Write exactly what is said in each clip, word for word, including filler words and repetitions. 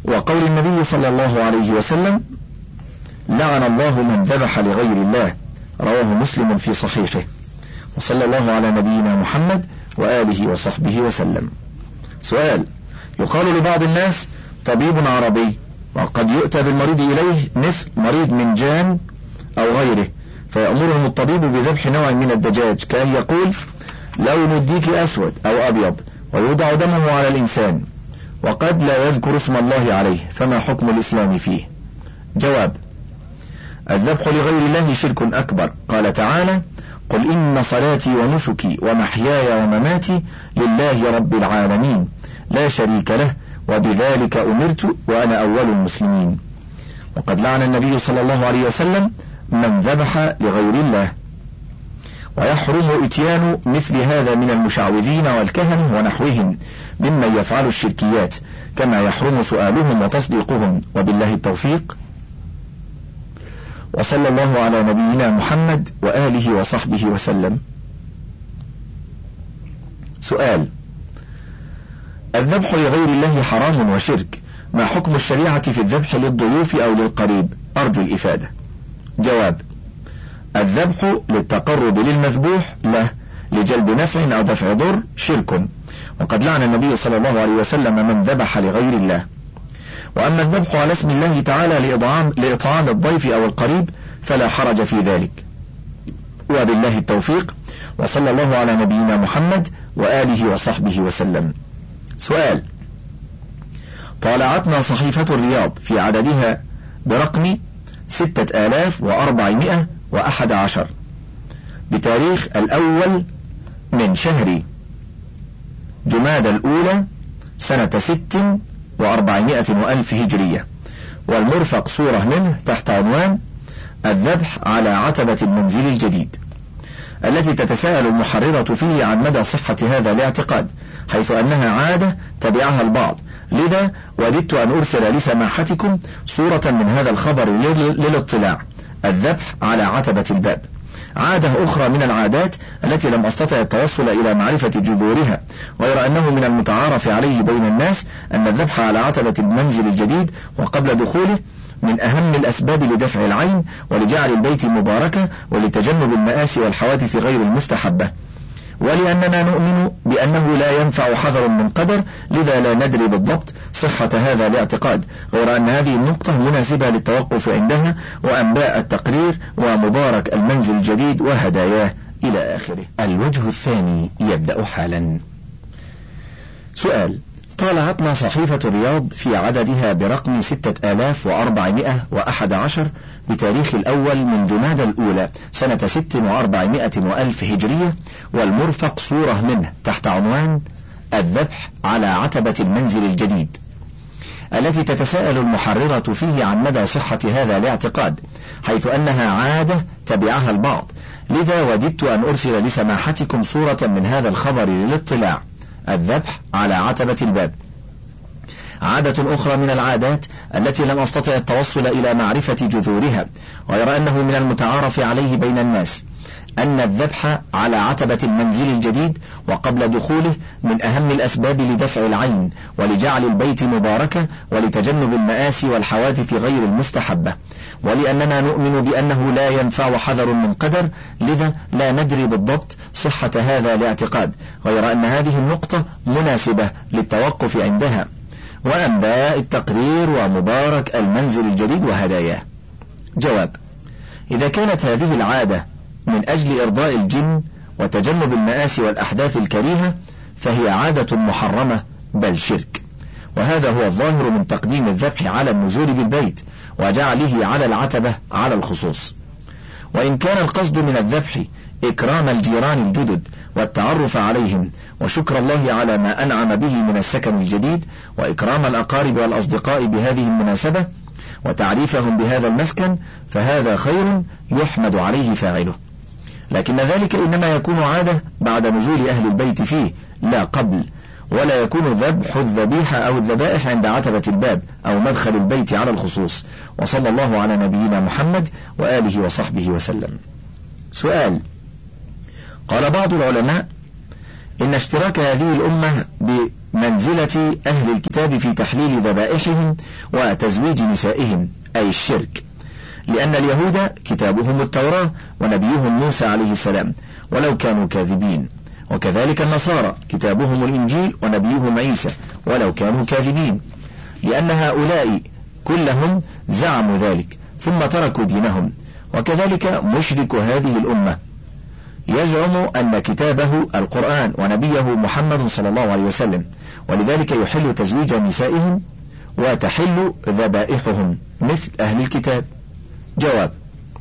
وقول النبي صلى الله عليه وسلم: لعن الله من ذبح لغير الله، رواه مسلم في صحيحه. وصلى الله على نبينا محمد وآله وصحبه وسلم. سؤال: يقال لبعض الناس طبيب عربي، وقد يؤتى بالمريض إليه مثل مريض من جان أو غيره، فيأمرهم الطبيب بذبح نوع من الدجاج، كأن يقول: لون الديك أسود أو أبيض، ويوضع دمه على الإنسان، وقد لا يذكر اسم الله عليه، فما حكم الإسلام فيه؟ جواب: الذبح لغير الله شرك أكبر. قال تعالى: قل إن صلاتي ونسكي ومحياي ومماتي لله رب العالمين لا شريك له وبذلك أمرت وأنا أول المسلمين. وقد لعن النبي صلى الله عليه وسلم من ذبح لغير الله. ويحرم إتيان مثل هذا من المشعوذين والكهنة ونحوهم ممن يفعل الشركيات، كما يحرم سؤالهم وتصديقهم، وبالله التوفيق. وصلى الله على نبينا محمد وآله وصحبه وسلم. سؤال: الذبح لغير الله حرام وشرك، ما حكم الشريعة في الذبح للضيوف أو للقريب؟ أرجو الإفادة. جواب: الذبح للتقرب للمذبوح له لجلب نفع أو دفع ضر شرك، وقد لعن النبي صلى الله عليه وسلم من ذبح لغير الله. وأما الذبح على اسم الله تعالى لإطعام, لإطعام الضيف أو القريب فلا حرج في ذلك، وبالله التوفيق. وصلى الله على نبينا محمد وآله وصحبه وسلم. سؤال: طالعتنا صحيفة الرياض في عددها برقم ستة آلاف وأربعمائة وأحد عشر بتاريخ الأول من شهر جمادى الأولى سنة ست وأربعمائة وألف هجرية، والمرفق صورة منه تحت عنوان الذبح على عتبة المنزل الجديد، التي تتساءل المحررة فيه عن مدى صحة هذا الاعتقاد، حيث أنها عادة تبعها البعض، لذا وددت أن أرسل لسماحتكم صورة من هذا الخبر للاطلاع. الذبح على عتبة الباب عادة أخرى من العادات التي لم أستطع التوصل إلى معرفة جذورها، غير أنه من المتعارف عليه بين الناس أن الذبح على عتبة المنزل الجديد وقبل دخوله من أهم الأسباب لدفع العين ولجعل البيت مباركة ولتجنب المآسي والحوادث غير المستحبة، ولأننا نؤمن بأنه لا ينفع حذر من قدر، لذا لا ندري بالضبط صحة هذا الاعتقاد، غير أن هذه النقطة مناسبة للتوقف عندها، وأنباء التقرير ومبارك المنزل الجديد وهداياه إلى آخره. الوجه الثاني يبدأ حالا. سؤال: طالعتنا صحيفة الرياض في عددها برقم ستة آلاف وأربعمائة وأحد عشر بتاريخ الأول من جمادى الأولى سنة ست وأربعمائة وألف هجرية، والمرفق صورة منه تحت عنوان الذبح على عتبة المنزل الجديد، التي تتساءل المحررة فيه عن مدى صحة هذا الاعتقاد، حيث أنها عادة تبعها البعض، لذا وددت أن أرسل لسماحتكم صورة من هذا الخبر للاطلاع. الذبح على عتبة الباب عادة أخرى من العادات التي لم أستطع التوصل إلى معرفة جذورها، غير أنه من المتعارف عليه بين الناس أن الذبح على عتبة المنزل الجديد وقبل دخوله من أهم الأسباب لدفع العين ولجعل البيت مباركة ولتجنب المآسي والحوادث غير المستحبة، ولأننا نؤمن بأنه لا ينفع حذر من قدر، لذا لا ندري بالضبط صحة هذا الاعتقاد، غير أن هذه النقطة مناسبة للتوقف عندها، وأنباء التقرير ومبارك المنزل الجديد وهداياه. جواب: إذا كانت هذه العادة من أجل إرضاء الجن وتجنب المآسي والأحداث الكريهة فهي عادة محرمة بل شرك، وهذا هو الظاهر من تقديم الذبح على النزول بالبيت وجعله على العتبة على الخصوص. وإن كان القصد من الذبح إكرام الجيران الجدد والتعرف عليهم وشكر الله على ما أنعم به من السكن الجديد وإكرام الأقارب والأصدقاء بهذه المناسبة وتعريفهم بهذا المسكن، فهذا خير يحمد عليه فاعله، لكن ذلك إنما يكون عادة بعد نزول أهل البيت فيه لا قبل، ولا يكون ذبح الذبيحة أو الذبائح عند عتبة الباب أو مدخل البيت على الخصوص. وصلى الله على نبينا محمد وآله وصحبه وسلم. سؤال: قال بعض العلماء إن اشتراك هذه الأمة منزلة أهل الكتاب في تحليل ذبائحهم وتزويج نسائهم، أي الشرك، لأن اليهود كتابهم التوراة ونبيهم موسى عليه السلام ولو كانوا كاذبين، وكذلك النصارى كتابهم الإنجيل ونبيهم عيسى ولو كانوا كاذبين، لأن هؤلاء كلهم زعموا ذلك ثم تركوا دينهم. وكذلك مشرك هذه الأمة يزعم أن كتابه القرآن ونبيه محمد صلى الله عليه وسلم، ولذلك يحل تزويج نسائهم وتحل ذبائحهم مثل أهل الكتاب. جواب: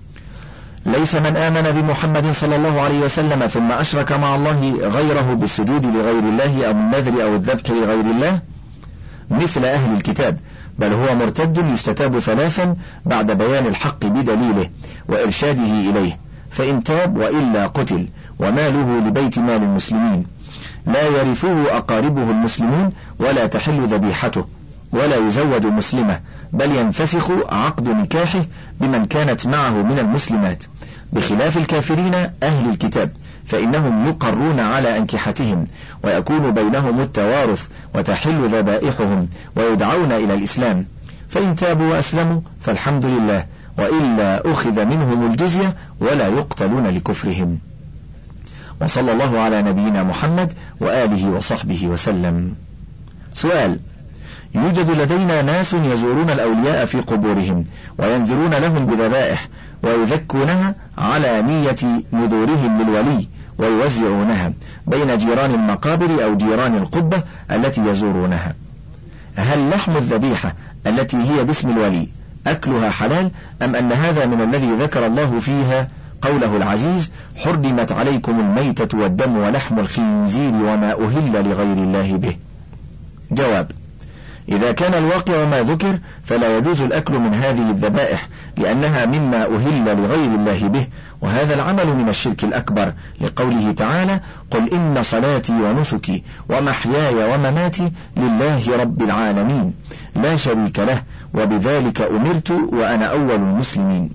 ليس من آمن بمحمد صلى الله عليه وسلم ثم أشرك مع الله غيره بالسجود لغير الله أو النذر أو الذبح لغير الله مثل أهل الكتاب، بل هو مرتد يستتاب ثلاثا بعد بيان الحق بدليله وإرشاده إليه، فإن تاب وإلا قتل وماله لبيت مال المسلمين، لا يرثه أقاربه المسلمون ولا تحل ذبيحته، ولا يزوج مسلمة، بل ينفسخ عقد نكاحه بمن كانت معه من المسلمات، بخلاف الكافرين أهل الكتاب فإنهم يقرون على أنكحتهم ويكون بينهم التوارث وتحل ذبائحهم ويدعون إلى الإسلام، فإن تابوا وأسلموا فالحمد لله، وإلا أخذ منهم الجزية ولا يقتلون لكفرهم. وصلى الله على نبينا محمد وآله وصحبه وسلم. سؤال: يوجد لدينا ناس يزورون الأولياء في قبورهم وينذرون لهم بذبائح ويذكونها على نية نذورهم للولي ويوزعونها بين جيران المقابر أو جيران القبة التي يزورونها، هل لحم الذبيحة التي هي باسم الولي أكلها حلال، أم أن هذا من الذي ذكر الله فيها قوله العزيز: حرمت عليكم الميتة والدم ولحم الخنزير وما أهل لغير الله به؟ جواب: إذا كان الواقع ما ذكر فلا يجوز الأكل من هذه الذبائح، لأنها مما أهل لغير الله به، وهذا العمل من الشرك الأكبر، لقوله تعالى: قل إن صلاتي ونسكي ومحياي ومماتي لله رب العالمين لا شريك له وبذلك أمرت وأنا أول المسلمين.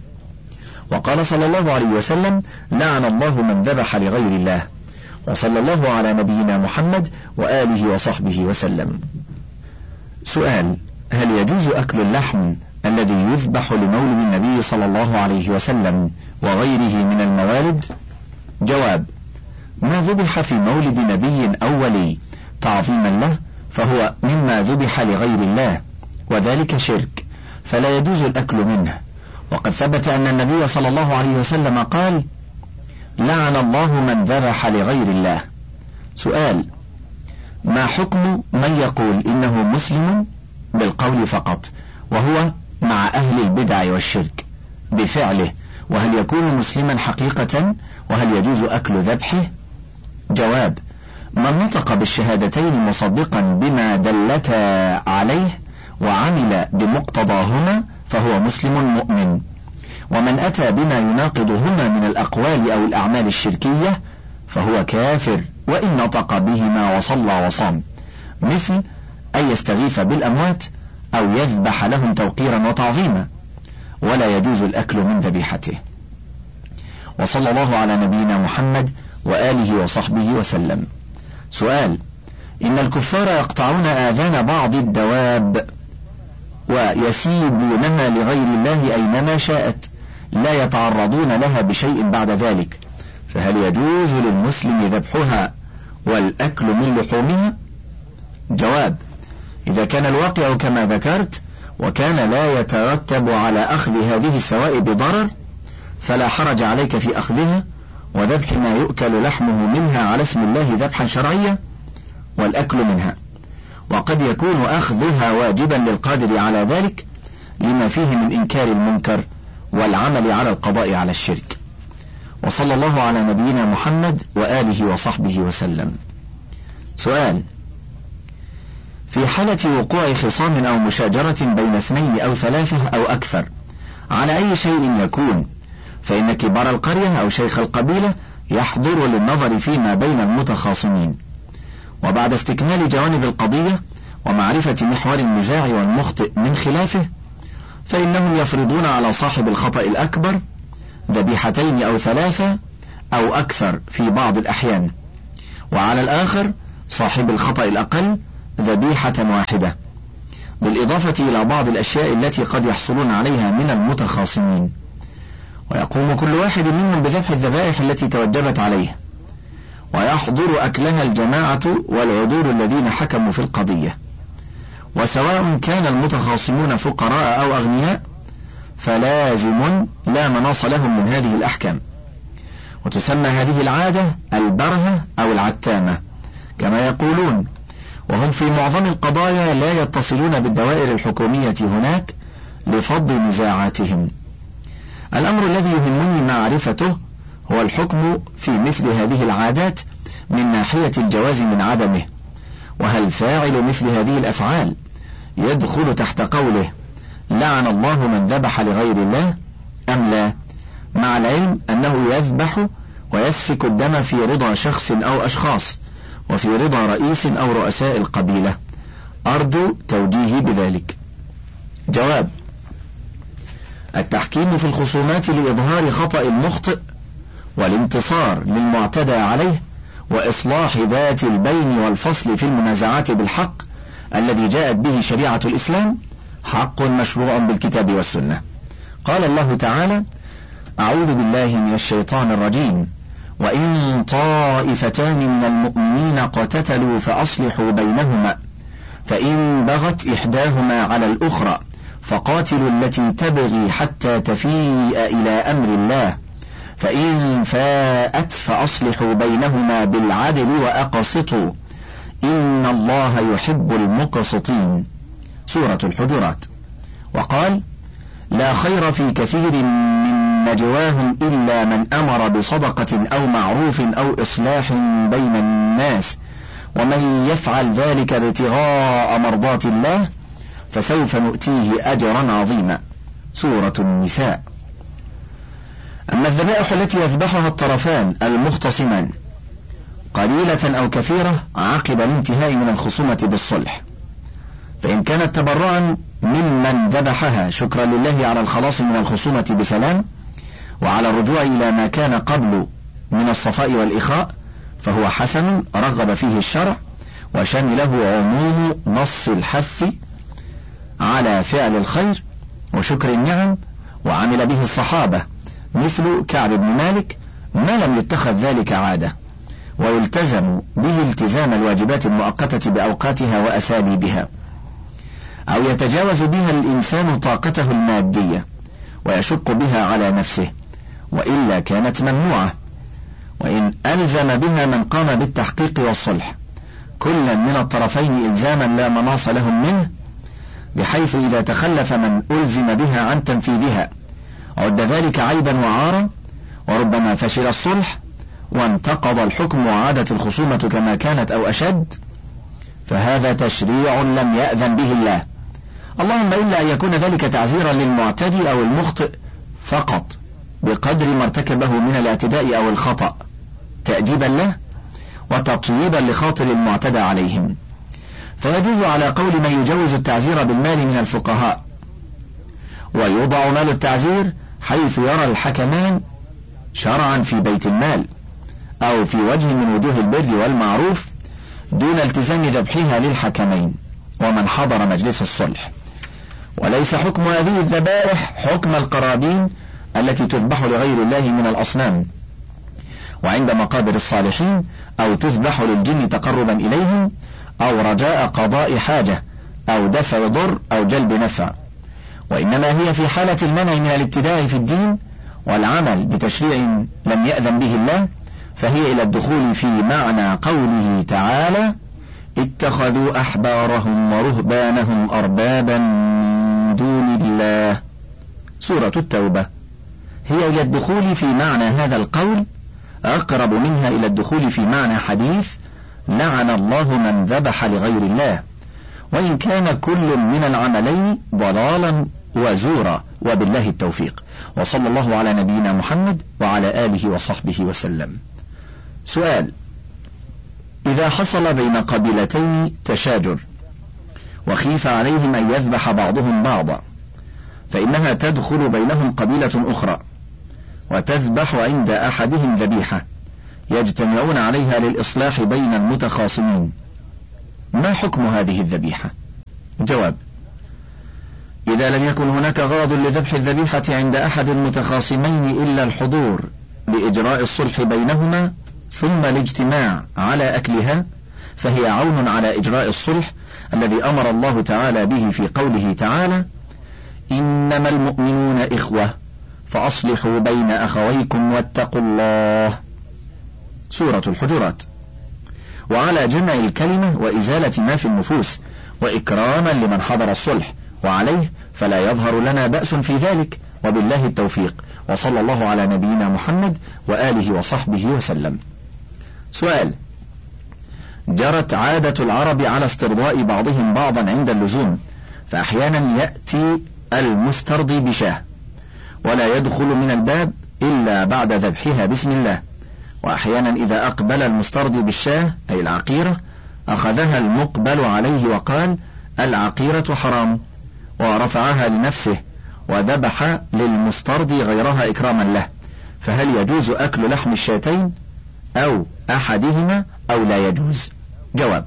وقال صلى الله عليه وسلم: لعن الله من ذبح لغير الله. وصلى الله على نبينا محمد وآله وصحبه وسلم. سؤال: هل يجوز أكل اللحم الذي يذبح لمولد النبي صلى الله عليه وسلم وغيره من الموالد؟ جواب: ما ذبح في مولد نبي أو ولي تعظيما له فهو مما ذبح لغير الله، وذلك شرك، فلا يجوز الأكل منه. وقد ثبت أن النبي صلى الله عليه وسلم قال: لعن الله من ذبح لغير الله. سؤال: ما حكم من يقول إنه مسلم بالقول فقط وهو مع أهل البدع والشرك بفعله، وهل يكون مسلما حقيقة، وهل يجوز أكل ذبحه؟ جواب: من نطق بالشهادتين مصدقا بما دلتا عليه وعمل بمقتضاهما فهو مسلم مؤمن، ومن أتى بما يناقضهما من الأقوال أو الأعمال الشركية فهو كافر وإن نطق بهما وصلى وصام، مثل أن يستغيث بالأموات أو يذبح لهم توقيرا وتعظيما، ولا يجوز الأكل من ذبيحته. وصلى الله على نبينا محمد وآله وصحبه وسلم. سؤال: إن الكفار يقطعون آذان بعض الدواب ويسيبونها لغير الله أينما شاءت، لا يتعرضون لها بشيء بعد ذلك، فهل يجوز للمسلم ذبحها والأكل من لحومها؟ جواب: إذا كان الواقع كما ذكرت وكان لا يترتب على أخذ هذه السوائب ضرر فلا حرج عليك في أخذها وذبح ما يؤكل لحمه منها على اسم الله ذبحا شرعيا والأكل منها، وقد يكون أخذها واجبا للقادر على ذلك لما فيه من إنكار المنكر والعمل على القضاء على الشرك. وصلى الله على نبينا محمد وآله وصحبه وسلم. سؤال: في حالة وقوع خصام أو مشاجرة بين اثنين أو ثلاثة أو أكثر على أي شيء يكون، فإن كبار القرية أو شيخ القبيلة يحضر للنظر فيما بين المتخاصمين، وبعد استكمال جوانب القضية ومعرفة محور النزاع والمخطئ من خلافه فإنهم يفرضون على صاحب الخطأ الأكبر ذبيحتين أو ثلاثة أو أكثر في بعض الأحيان، وعلى الآخر صاحب الخطأ الأقل ذبيحة واحدة، بالإضافة إلى بعض الأشياء التي قد يحصلون عليها من المتخاصمين، ويقوم كل واحد منهم بذبح الذبائح التي توجبت عليه، ويحضر أكلها الجماعة والعدول الذين حكموا في القضية. وسواء كان المتخاصمون فقراء أو أغنياء فلازم لا مناص لهم من هذه الأحكام. وتسمى هذه العادة البرهة أو العتامة كما يقولون، وهم في معظم القضايا لا يتصلون بالدوائر الحكومية هناك لفض نزاعاتهم. الأمر الذي يهمني معرفته هو الحكم في مثل هذه العادات من ناحية الجواز من عدمه، وهل فاعل مثل هذه الأفعال يدخل تحت قوله لعن الله من ذبح لغير الله أم لا، مع العلم أنه يذبح ويسفك الدم في رضا شخص أو أشخاص وفي رضا رئيس أو رؤساء القبيلة. أرجو توجيهي بذلك. جواب: التحكيم في الخصومات لإظهار خطأ المخطئ والانتصار للمعتدى عليه وإصلاح ذات البين والفصل في المنازعات بالحق الذي جاءت به شريعة الإسلام حق مشروع بالكتاب والسنة. قال الله تعالى: أعوذ بالله من الشيطان الرجيم: وإن طائفتان من المؤمنين اقتتلوا فأصلحوا بينهما فإن بغت إحداهما على الأخرى فقاتلوا التي تبغي حتى تفيء إلى أمر الله فإن فاءت فأصلحوا بينهما بالعدل وأقسطوا إن الله يحب المقسطين. سورة الحجرات. وقال: لا خير في كثير من نجواهم إلا من أمر بصدقة أو معروف أو إصلاح بين الناس ومن يفعل ذلك ابتغاء مرضات الله فسوف نؤتيه أجرا عظيما. سورة النساء. أما الذبائح التي يذبحها الطرفان المختصمان قليلة أو كثيرة عقب الانتهاء من الخصومة بالصلح، فإن كانت تبرعا ممن ذبحها شكرا لله على الخلاص من الخصومة بسلام وعلى الرجوع إلى ما كان قبل من الصفاء والإخاء فهو حسن رغب فيه الشرع وشمله عموم نص الحث على فعل الخير وشكر النعم وعمل به الصحابة مثل كعب بن مالك ما لم يتخذ ذلك عادة ويلتزم به التزام الواجبات المؤقتة بأوقاتها وأساليبها، أو يتجاوز بها الإنسان طاقته المادية ويشق بها على نفسه وإلا كانت ممنوعة، وإن ألزم بها من قام بالتحقيق والصلح كلا من الطرفين إلزاما لا مناص لهم منه، بحيث إذا تخلف من ألزم بها عن تنفيذها عد ذلك عيبا وعارا وربما فشل الصلح وانتقض الحكم وعادت الخصومة كما كانت أو أشد، فهذا تشريع لم يأذن به الله، اللهم إلا أن يكون ذلك تعزيرا للمعتدي أو المخطئ فقط بقدر ما ارتكبه من الاعتداء أو الخطأ تأديبا له وتطييبا لخاطر المعتدى عليهم. فيجوز على قول من يجوز التعزير بالمال من الفقهاء، ويوضع مال التعزير حيث يرى الحكمان شرعا في بيت المال أو في وجه من وجوه البر والمعروف دون التزام ذبحها للحكمين ومن حضر مجلس الصلح. وليس حكم هذه الذبائح حكم القرابين التي تذبح لغير الله من الأصنام وعند مقابر الصالحين أو تذبح للجن تقربا إليهم أو رجاء قضاء حاجة أو دفع ضر أو جلب نفع، وإنما هي في حالة المنع من الابتداع في الدين والعمل بتشريع لم يأذن به الله، فهي إلى الدخول في معنى قوله تعالى اتخذوا أحبارهم ورهبانهم أربابا من دون الله. سورة التوبة. هي إلى الدخول في معنى هذا القول أقرب منها إلى الدخول في معنى حديث لعن الله من ذبح لغير الله، وإن كان كل من العملين ضلالا وزورا، وبالله التوفيق، وصلى الله على نبينا محمد وعلى آله وصحبه وسلم. سؤال: إذا حصل بين قبيلتين تشاجر وخيف عليهم أن يذبح بعضهم بعضا فإنها تدخل بينهم قبيلة أخرى وتذبح عند أحدهم ذبيحة يجتمعون عليها للإصلاح بين المتخاصمين. ما حكم هذه الذبيحة؟ جواب: إذا لم يكن هناك غرض لذبح الذبيحة عند أحد المتخاصمين إلا الحضور لإجراء الصلح بينهما ثم الاجتماع على أكلها، فهي عون على إجراء الصلح الذي أمر الله تعالى به في قوله تعالى: إنما المؤمنون إخوة فأصلحوا بين أخويكم واتقوا الله، سورة الحجرات. وعلى جمع الكلمة وإزالة ما في النفوس وإكراما لمن حضر الصلح، وعليه فلا يظهر لنا بأس في ذلك، وبالله التوفيق، وصلى الله على نبينا محمد وآله وصحبه وسلم. سؤال: جرت عادة العرب على استرضاء بعضهم بعضا عند اللزوم، فأحيانا يأتي المسترضي بشاه ولا يدخل من الباب إلا بعد ذبحها بسم الله، وأحيانا إذا أقبل المسترضي بالشاه أي العقيرة أخذها المقبل عليه وقال: العقيرة حرام، ورفعها لنفسه وذبح للمسترضي غيرها إكراما له، فهل يجوز أكل لحم الشاتين أو أحدهما أو لا يجوز؟ جواب: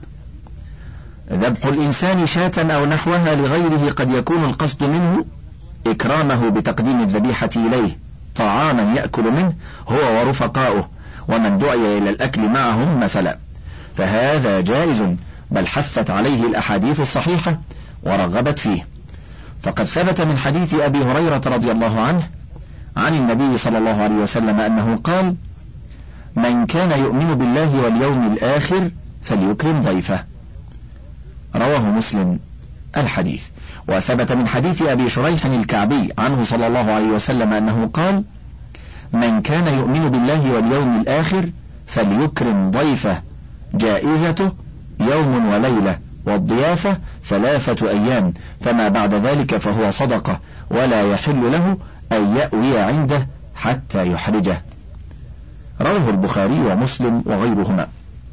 ذبح الإنسان شاة أو نحوها لغيره قد يكون القصد منه إكرامه بتقديم الذبيحة إليه طعاما يأكل منه هو ورفقاؤه ومن دعي إلى الأكل معهم مثلا، فهذا جائز، بل حثت عليه الأحاديث الصحيحة ورغبت فيه. فقد ثبت من حديث أبي هريرة رضي الله عنه عن النبي صلى الله عليه وسلم أنه قال: من كان يؤمن بالله واليوم الآخر فليكرم ضيفه، رواه مسلم الحديث. وثبت من حديث أبي شريح الكعبي عنه صلى الله عليه وسلم أنه قال: من كان يؤمن بالله واليوم الآخر فليكرم ضيفه، جائزته يوم وليلة، والضيافة ثلاثة أيام، فما بعد ذلك فهو صدقة، ولا يحل له أن يأوي عنده حتى يحرجه، رواه البخاري ومسلم وغيرهما.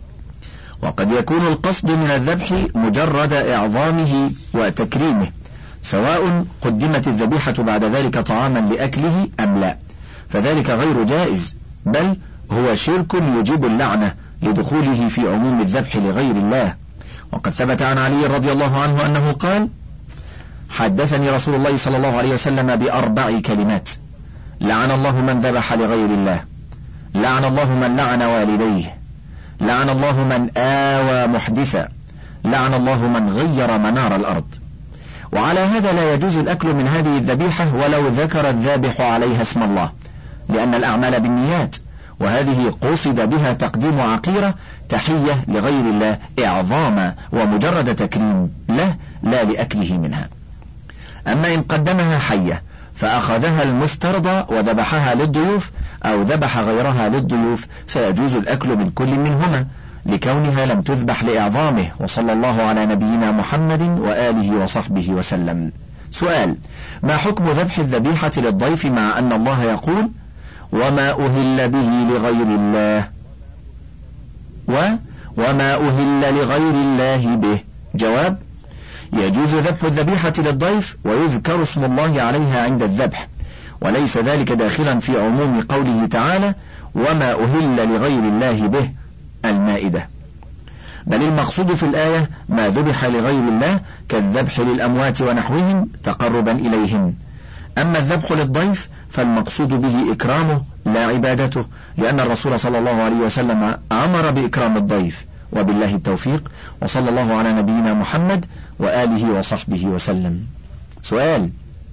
وقد يكون القصد من الذبح مجرد إعظامه وتكريمه، سواء قدمت الذبيحة بعد ذلك طعاما لأكله أم لا، فذلك غير جائز، بل هو شرك يجيب اللعنة لدخوله في عموم الذبح لغير الله. وقد ثبت عن علي رضي الله عنه أنه قال: حدثني رسول الله صلى الله عليه وسلم بأربع كلمات: لعن الله من ذبح لغير الله، لعن الله من لعن والديه، لعن الله من آوى محدثا، لعن الله من غير منار الأرض. وعلى هذا لا يجوز الأكل من هذه الذبيحة ولو ذكر الذابح عليها اسم الله، لأن الأعمال بالنيات، وهذه قصد بها تقديم عقيرة تحية لغير الله إعظاما ومجرد تكريم له لا لأكله منها. أما إن قدمها حية فأخذها المسترضى وذبحها للضيوف أو ذبح غيرها للضيوف فيجوز الأكل من كل منهما لكونها لم تذبح لإعظامه، وصلى الله على نبينا محمد وآله وصحبه وسلم. سؤال: ما حكم ذبح الذبيحة للضيف مع أن الله يقول: وما أهل به لغير الله و وما أهل لغير الله به؟ جواب: يجوز ذبح الذبيحة للضيف ويذكر اسم الله عليها عند الذبح، وليس ذلك داخلا في عموم قوله تعالى: وما أهل لغير الله به، المائدة، بل المقصود في الآية ما ذبح لغير الله كالذبح للأموات ونحوهم تقربا إليهم. أما الذبح للضيف فالمقصود به إكرامه لا عبادته، لأن الرسول صلى الله عليه وسلم أمر بإكرام الضيف، وبالله التوفيق، وصلى الله على نبينا محمد وآله وصحبه وسلم. سؤال: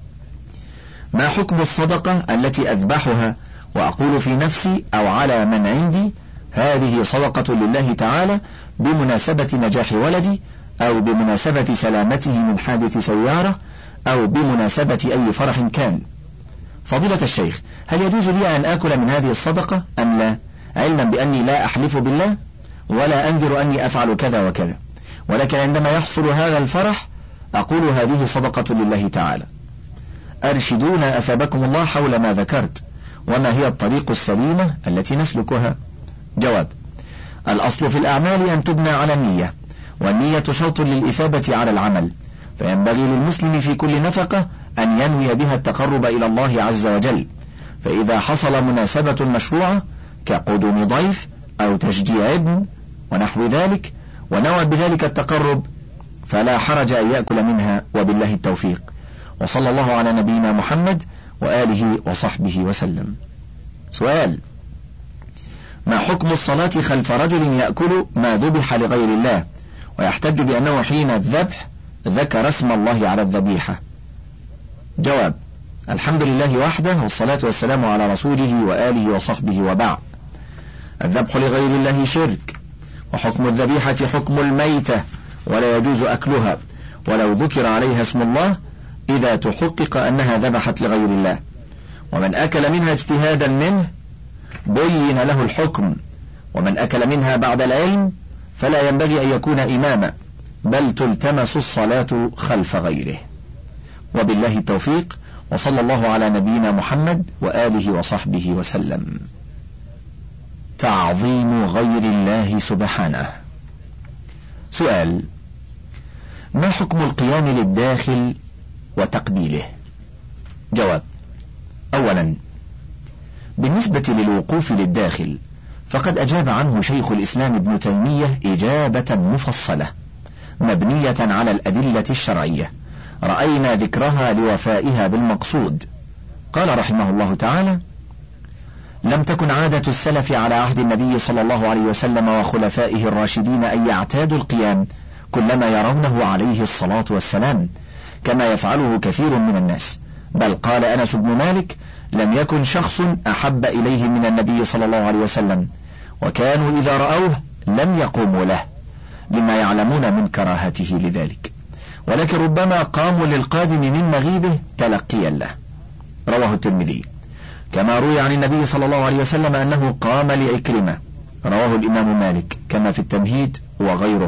ما حكم الصدقة التي أذبحها وأقول في نفسي أو على من عندي هذه صدقة لله تعالى بمناسبة نجاح ولدي، أو بمناسبة سلامته من حادث سيارة، أو بمناسبة أي فرح كان؟ فضيلة الشيخ، هل يجوز لي أن آكل من هذه الصدقة أم لا، علما بأني لا أحلف بالله ولا أنذر أني أفعل كذا وكذا، ولكن عندما يحصل هذا الفرح أقول هذه صدقة لله تعالى؟ أرشدونا أثابكم الله حول ما ذكرت، وما هي الطريق السليمة التي نسلكها؟ جواب: الأصل في الأعمال أن تبنى على النية، والنية شرط للإثابة على العمل، فينبغي للمسلم في كل نفقة أن ينوي بها التقرب إلى الله عز وجل، فإذا حصل مناسبة مشروعة كقدوم ضيف أو تشجيع ابن ونحو ذلك ونوى بذلك التقرب فلا حرج أن يأكل منها، وبالله التوفيق. وصلى الله على نبينا محمد وآله وصحبه وسلم. سؤال: ما حكم الصلاة خلف رجل يأكل ما ذبح لغير الله ويحتج بأنه حين الذبح ذكر اسم الله على الذبيحة؟ جواب: الحمد لله وحده، والصلاة والسلام على رسوله وآله وصحبه، وبعد. الذبح لغير الله شرك، وحكم الذبيحة حكم الميتة ولا يجوز أكلها ولو ذكر عليها اسم الله إذا تحقق أنها ذبحت لغير الله، ومن أكل منها اجتهادا منه بين له الحكم، ومن أكل منها بعد العلم فلا ينبغي أن يكون إماما، بل تلتمس الصلاة خلف غيره. وبالله التوفيق، وصلى الله على نبينا محمد وآله وصحبه وسلم. تعظيم غير الله سبحانه. سؤال: ما حكم القيام للداخل وتقبيله؟ جواب: أولا، بالنسبة للوقوف للداخل فقد أجاب عنه شيخ الإسلام ابن تيمية إجابة مفصلة مبنية على الأدلة الشرعية رأينا ذكرها لوفائها بالمقصود. قال رحمه الله تعالى: لم تكن عادة السلف على عهد النبي صلى الله عليه وسلم وخلفائه الراشدين أن يعتادوا القيام كلما يرونه عليه الصلاة والسلام كما يفعله كثير من الناس، بل قال أنس بن مالك: لم يكن شخص أحب إليه من النبي صلى الله عليه وسلم، وكانوا إذا رأوه لم يقوموا له لما يعلمون من كراهته لذلك، ولكن ربما قاموا للقادم من مغيبه تلقيا له. رواه الترمذي. كما روي عن النبي صلى الله عليه وسلم أنه قام لإكرمة، رواه الإمام مالك كما في التمهيد وغيره.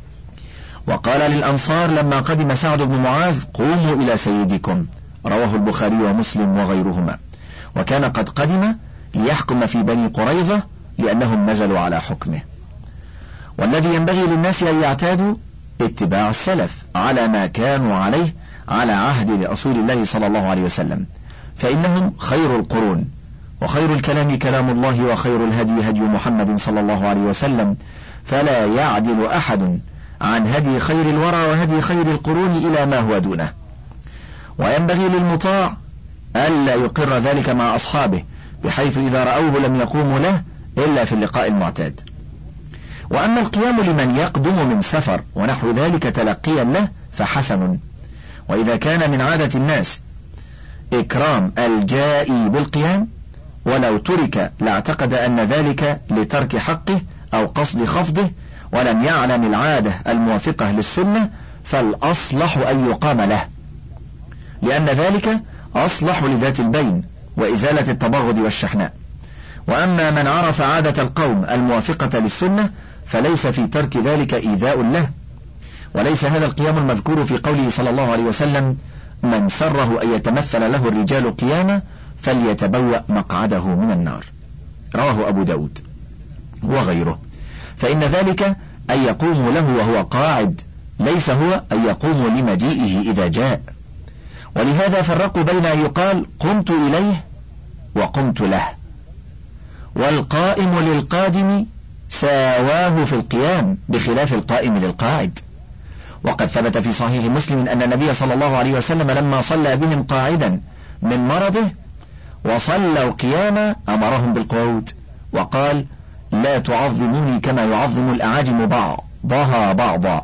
وقال للأنصار لما قدم سعد بن معاذ: قوموا إلى سيدكم، رواه البخاري ومسلم وغيرهما، وكان قد قدم ليحكم في بني قريظة لأنهم نزلوا على حكمه. والذي ينبغي للناس أن يعتادوا اتباع السلف على ما كانوا عليه على عهد رسول الله صلى الله عليه وسلم، فإنهم خير القرون، وخير الكلام كلام الله، وخير الهدي هدي محمد صلى الله عليه وسلم، فلا يعدل أحد عن هدي خير الورى وهدي خير القرون إلى ما هو دونه. وينبغي للمطاع ألا يقر ذلك مع أصحابه بحيث إذا رأوه لم يقوموا له إلا في اللقاء المعتاد. وأما القيام لمن يقدم من سفر ونحو ذلك تلقيا له فحسن، وإذا كان من عادة الناس إكرام الجائي بالقيام ولو ترك لاعتقد أن ذلك لترك حقه أو قصد خفضه، ولم يعلم العادة الموافقة للسنة، فالأصلح أن يقام له، لأن ذلك أصلح لذات البين وإزالة التباغض والشحناء. وأما من عرف عادة القوم الموافقة للسنة فليس في ترك ذلك إيذاء له. وليس هذا القيام المذكور في قوله صلى الله عليه وسلم: من سره أن يتمثل له الرجال قياما فليتبوأ مقعده من النار، رواه أبو داود وغيره. فإن ذلك أن يقوم له وهو قاعد، ليس هو أن يقوم لمجيئه إذا جاء. ولهذا فرقوا بين أن يقال قمت إليه وقمت له، والقائم للقادم ساواه في القيام بخلاف القائم للقاعد. وقد ثبت في صحيح مسلم أن النبي صلى الله عليه وسلم لما صلى بهم قاعدا من مرضه وصلوا قياما أمرهم بالقعود، وقال: لا تعظموني كما يعظم الأعاجم بعضها بعضا،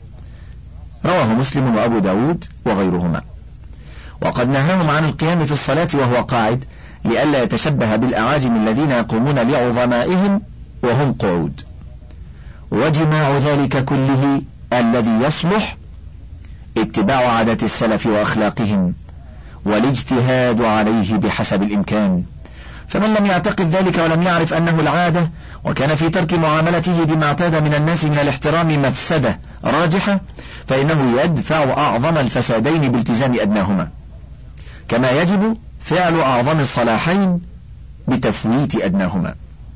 رواه مسلم وأبو داود وغيرهما. وقد نهاهم عن القيام في الصلاة وهو قاعد لئلا يتشبه بالأعاجم الذين يقومون لعظمائهم وهم قعود. وجماع ذلك كله الذي يصلح اتباع عادة السلف وأخلاقهم والاجتهاد عليه بحسب الإمكان. فمن لم يعتقد ذلك ولم يعرف أنه العادة وكان في ترك معاملته بما اعتاد من الناس من الاحترام مفسدة راجحة، فإنه يدفع أعظم الفسادين بالتزام أدناهما، كما يجب فعل أعظم الصلاحين بتفويت أدناهما.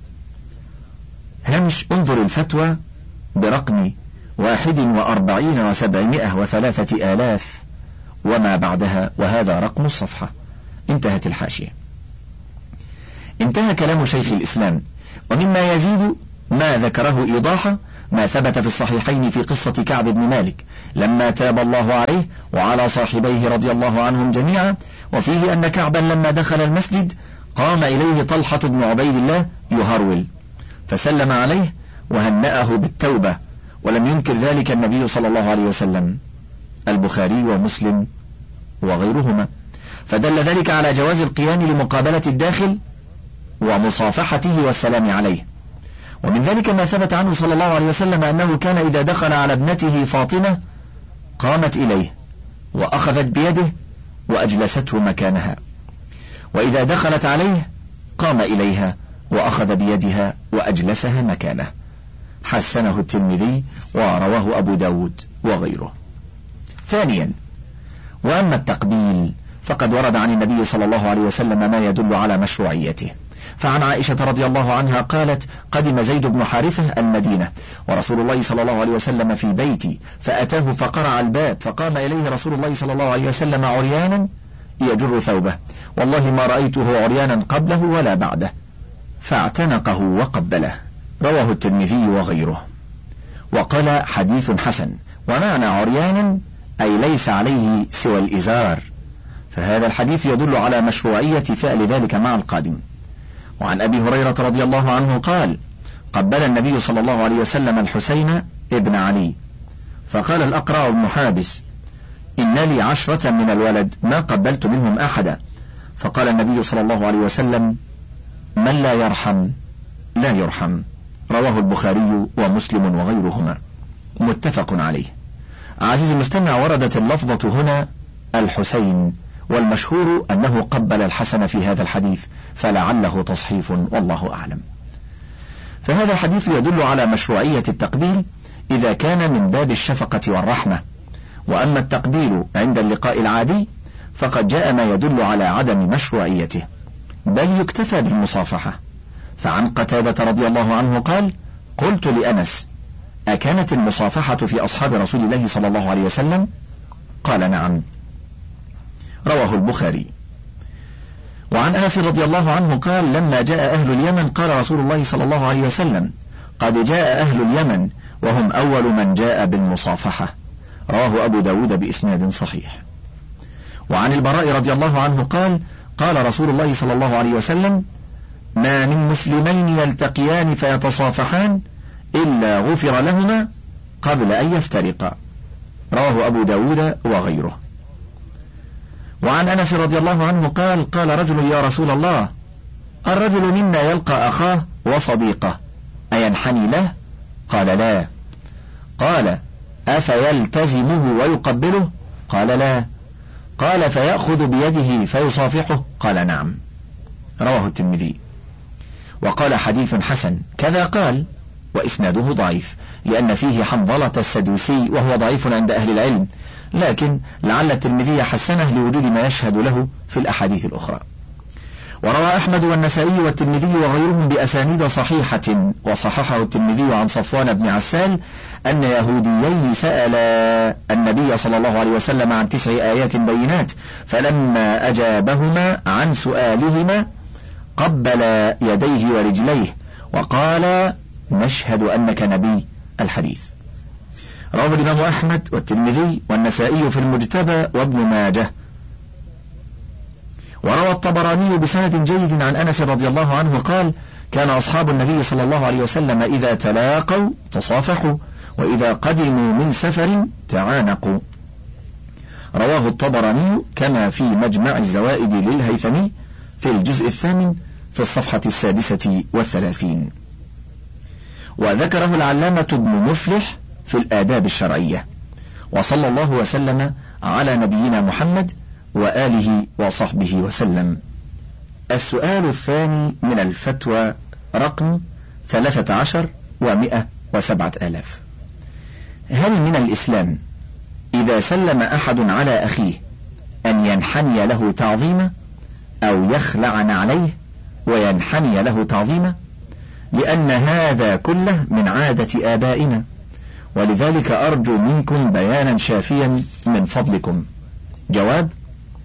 هامش انظر الفتوى برقم واحد وأربعين وسبعمائة وثلاثة آلاف وما بعدها، وهذا رقم الصفحة. انتهت الحاشية. انتهى كلام شيخ الإسلام، ومما يزيد ما ذكره إيضاحا ما ثبت في الصحيحين في قصة كعب بن مالك لما تاب الله عليه وعلى صاحبيه رضي الله عنهم جميعا، وفيه أن كعبا لما دخل المسجد قام إليه طلحة بن عبيد الله يهرول فسلم عليه وهنأه بالتوبة، ولم ينكر ذلك النبي صلى الله عليه وسلم. البخاري ومسلم وغيرهما. فدل ذلك على جواز القيام لمقابلة الداخل ومصافحته والسلام عليه. ومن ذلك ما ثبت عنه صلى الله عليه وسلم أنه كان إذا دخل على ابنته فاطمة قامت إليه وأخذت بيده وأجلسته مكانها، وإذا دخلت عليه قام إليها وأخذ بيدها وأجلسها مكانه. حسنه الترمذي ورواه أبو داود وغيره. ثانيا، وأما التقبيل فقد ورد عن النبي صلى الله عليه وسلم ما يدل على مشروعيته. فعن عائشة رضي الله عنها قالت: قدم زيد بن حارثة المدينة ورسول الله صلى الله عليه وسلم في بيتي، فأتاه فقرع الباب، فقام إليه رسول الله صلى الله عليه وسلم عريانا يجر ثوبه، والله ما رأيته عريانا قبله ولا بعده، فاعتنقه وقبله. رواه الترمذي وغيره. وقال: حديث حسن. ومعنى عريانا أي ليس عليه سوى الإزار، فهذا الحديث يدل على مشروعية فعل ذلك مع القادم. وعن أبي هريرة رضي الله عنه قال: قبل النبي صلى الله عليه وسلم الحسين ابن علي، فقال الأقرع بن حابس: إن لي عشرة من الولد ما قبلت منهم أحدا. فقال النبي صلى الله عليه وسلم: من لا يرحم لا يرحم. رواه البخاري ومسلم وغيرهما. متفق عليه. عزيز المستمع، وردت اللفظة هنا الحسين، والمشهور أنه قبل الحسن في هذا الحديث، فلعله تصحيف والله أعلم. فهذا الحديث يدل على مشروعية التقبيل إذا كان من باب الشفقة والرحمة. وأما التقبيل عند اللقاء العادي فقد جاء ما يدل على عدم مشروعيته، بل يكتفى بالمصافحة. فعن قتادة رضي الله عنه قال: قلت لأنس: أكانت المصافحة في أصحاب رسول الله صلى الله عليه وسلم؟ قال: نعم. رواه البخاري. وعن أنس رضي الله عنه قال: لما جاء أهل اليمن قال رسول الله صلى الله عليه وسلم: قد جاء أهل اليمن وهم أول من جاء بالمصافحة. رواه أبو داود بإسناد صحيح. وعن البراء رضي الله عنه قال: قال رسول الله صلى الله عليه وسلم: ما من مسلمين يلتقيان فيتصافحان إلا غفر لهما قبل أن يفترقا. رواه أبو داود وغيره. وعن أنس رضي الله عنه قال: قال رجل: يا رسول الله، الرجل منا يلقى أخاه وصديقه أينحني له؟ قال: لا. قال: أفيلتزمه ويقبله؟ قال: لا. قال: فيأخذ بيده فيصافحه؟ قال: نعم. رواه الترمذي. وقال: حديث حسن. كذا قال، وإسناده ضعيف لأن فيه حنظلة السدوسي وهو ضعيف عند أهل العلم، لكن لعل الترمذي حسنه لوجود ما يشهد له في الأحاديث الأخرى. وروى أحمد والنسائي والترمذي وغيرهم بأسانيد صحيحة، وصححه الترمذي عن صفوان بن عسال أن يهوديين سألا النبي صلى الله عليه وسلم عن تسع آيات بينات، فلما أجابهما عن سؤالهما قبل يديه ورجليه وقال: نشهد أنك نبي. الحديث رواه الإمام أحمد والترمذي والنسائي في المجتبى وابن ماجه. وروى الطبراني بسند جيد عن أنس رضي الله عنه قال: كان أصحاب النبي صلى الله عليه وسلم إذا تلاقوا تصافحوا، وإذا قدموا من سفر تعانقوا. رواه الطبراني كما في مجمع الزوائد للهيثمي في الجزء الثامن في الصفحة السادسة والثلاثين. وذكره العلامة ابن مفلح في الآداب الشرعية. وصلى الله وسلم على نبينا محمد وآله وصحبه وسلم. السؤال الثاني من الفتوى رقم ثلاثة عشر ومئة وسبعة آلاف: هل من الإسلام إذا سلم أحد على أخيه أن ينحني له تعظيما أو يخلع عليه وينحني له تعظيما؟ لأن هذا كله من عادة آبائنا، ولذلك أرجو منكم بيانا شافيا من فضلكم. جواب: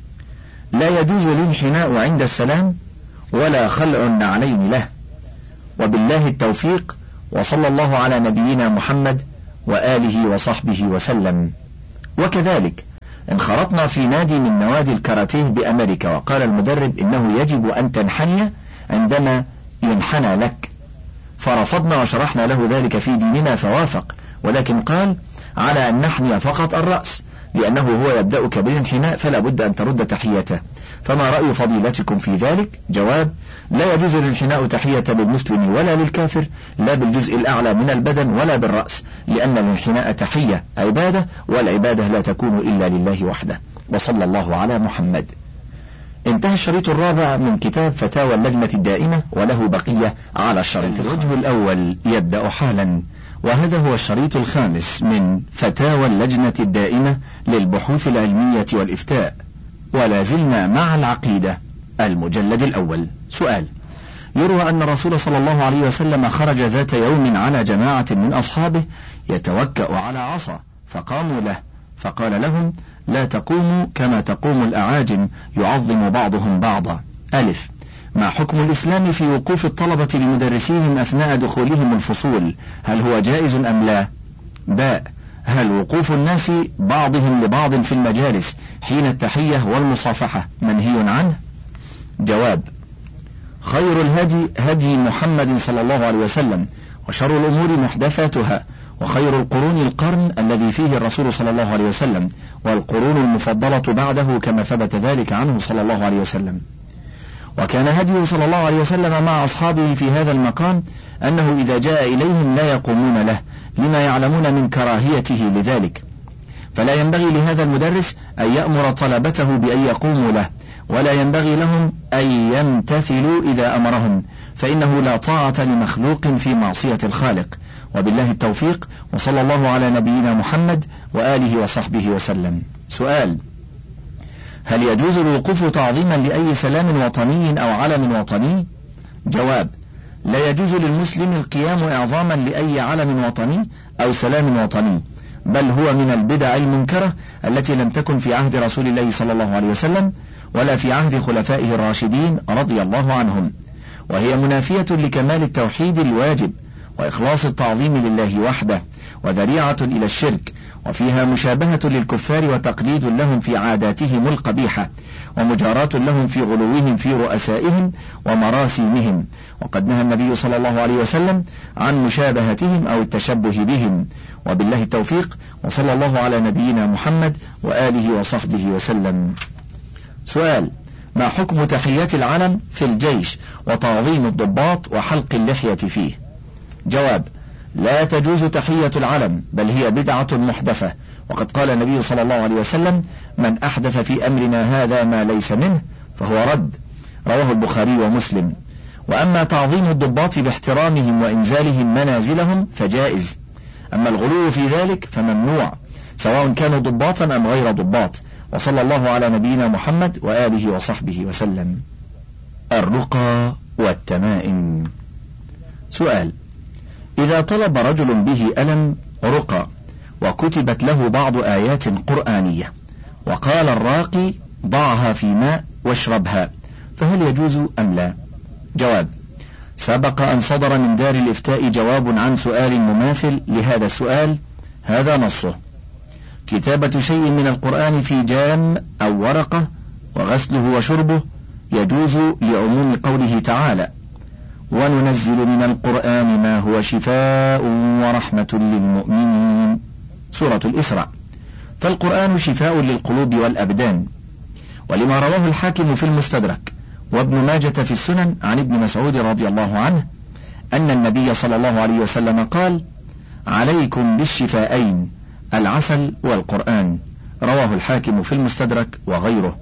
لا يجوز الانحناء عند السلام ولا خلع النعلين له، وبالله التوفيق، وصلى الله على نبينا محمد وآله وصحبه وسلم. وكذلك انخرطنا في نادي من نوادي الكاراتيه بأمريكا، وقال المدرب إنه يجب أن تنحني عندما ينحنى لك، فرفضنا وشرحنا له ذلك في ديننا فوافق، ولكن قال على أن نحني فقط الرأس، لأنه هو يبدأك بالانحناء فلا بد أن ترد تحيته. فما رأي فضيلتكم في ذلك؟ جواب: لا يجوز الانحناء تحية للمسلم ولا للكافر، لا بالجزء الأعلى من البدن ولا بالرأس، لأن الانحناء تحية عبادة، والعبادة لا تكون إلا لله وحده. وصلى الله على محمد. انتهى الشريط الرابع من كتاب فتاوى اللجنة الدائمة، وله بقية على الشريط. الوجه الأول يبدأ حالا، وهذا هو الشريط الخامس من فتاوى اللجنة الدائمة للبحوث العلمية والإفتاء، ولا زلنا مع العقيدة، المجلد الأول. سؤال: يروى أن الرسول صلى الله عليه وسلم خرج ذات يوم على جماعة من أصحابه يتوكأ على عصا، فقاموا له فقال لهم: لا تقوموا كما تقوم الأعاجم يعظم بعضهم بعضا. ألف: ما حكم الإسلام في وقوف الطلبة لمدرسيهم أثناء دخولهم الفصول؟ هل هو جائز أم لا؟ باء: هل وقوف الناس بعضهم لبعض في المجالس حين التحية والمصافحة منهي عنه؟ جواب: خير الهدي هدي محمد صلى الله عليه وسلم، وشر الأمور محدثاتها، وخير القرون القرن الذي فيه الرسول صلى الله عليه وسلم، والقرون المفضلة بعده كما ثبت ذلك عنه صلى الله عليه وسلم. وكان هديه صلى الله عليه وسلم مع أصحابه في هذا المقام أنه إذا جاء إليهم لا يقومون له، لما يعلمون من كراهيته لذلك، فلا ينبغي لهذا المدرس أن يأمر طلبته بأن يقوموا له، ولا ينبغي لهم أن يمتثلوا إذا أمرهم، فإنه لا طاعة لمخلوق في معصية الخالق. وبالله التوفيق، وصلى الله على نبينا محمد وآله وصحبه وسلم. سؤال: هل يجوز الوقوف تعظيما لأي سلام وطني أو علم وطني؟ جواب: لا يجوز للمسلم القيام إعظاما لأي علم وطني أو سلام وطني، بل هو من البدع المنكرة التي لم تكن في عهد رسول الله صلى الله عليه وسلم ولا في عهد خلفائه الراشدين رضي الله عنهم، وهي منافية لكمال التوحيد الواجب وإخلاص التعظيم لله وحده، وذريعة إلى الشرك، وفيها مشابهة للكفار وتقليد لهم في عاداتهم القبيحة، ومجاراة لهم في غلوهم في رؤسائهم ومراسيمهم، وقد نهى النبي صلى الله عليه وسلم عن مشابهتهم أو التشبه بهم. وبالله التوفيق، وصلى الله على نبينا محمد وآله وصحبه وسلم. سؤال: ما حكم تحيات العلم في الجيش وتعظيم الضباط وحلق اللحية فيه؟ جواب: لا تجوز تحية العلم، بل هي بدعة محدثة، وقد قال النبي صلى الله عليه وسلم: من أحدث في أمرنا هذا ما ليس منه فهو رد، رواه البخاري ومسلم. وأما تعظيم الضباط باحترامهم وإنزالهم منازلهم فجائز، أما الغلو في ذلك فممنوع، سواء كانوا ضباطا أم غير ضباط. وصلى الله على نبينا محمد وآله وصحبه وسلم. الرقى والتمائم. سؤال: إذا طلب رجل به ألم رقى وكتبت له بعض آيات قرآنية وقال الراقي ضعها في ماء واشربها، فهل يجوز أم لا؟ جواب: سبق أن صدر من دار الإفتاء جواب عن سؤال مماثل لهذا السؤال، هذا نصه: كتابة شيء من القرآن في جام أو ورقة وغسله وشربه يجوز لعموم قوله تعالى: وننزل من القرآن ما هو شفاء ورحمة للمؤمنين، سورة الإسراء. فالقرآن شفاء للقلوب والأبدان. ولما رواه الحاكم في المستدرك وابن ماجة في السنن عن ابن مسعود رضي الله عنه أن النبي صلى الله عليه وسلم قال: عليكم بالشفاءين العسل والقرآن، رواه الحاكم في المستدرك وغيره.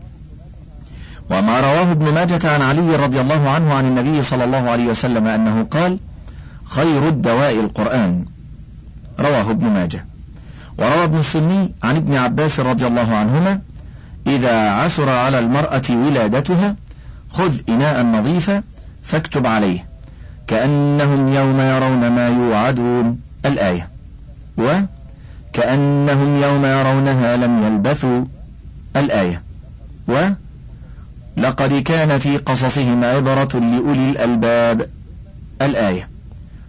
وما رواه ابن ماجة عن علي رضي الله عنه عن النبي صلى الله عليه وسلم أنه قال: خير الدواء القرآن، رواه ابن ماجة. وروى ابن السني عن ابن عباس رضي الله عنهما: إذا عسر على المرأة ولادتها خذ إناء نظيفا فاكتب عليه كأنهم يوم يرون ما يوعدون، الآية. وكأنهم يوم يرونها لم يلبثوا، الآية. ولقد كان في قصصهم عبرة لأولي الألباب، الآية.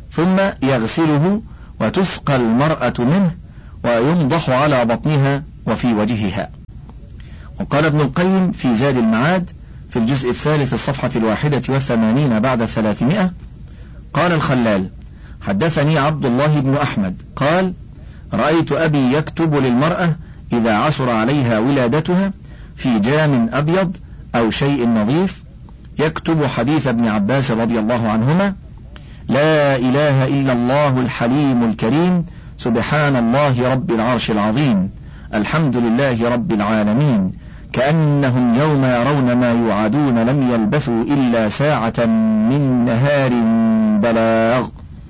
ثم يغسله وتسقى المرأة منه وينضح على بطنها وفي وجهها. وقال ابن القيم في زاد المعاد في الجزء الثالث الصفحة الواحدة والثمانين بعد الثلاثمائة: قال الخلال: حدثني عبد الله بن أحمد قال: رأيت أبي يكتب للمرأة إذا عثر عليها ولادتها في جام أبيض أو شيء نظيف، يكتب حديث ابن عباس رضي الله عنهما: لا إله إلا الله الحليم الكريم، سبحان الله رب العرش العظيم، الحمد لله رب العالمين، كأنهم يوم يرون ما يوعدون لم يلبثوا إلا ساعة من نهار بلاغ،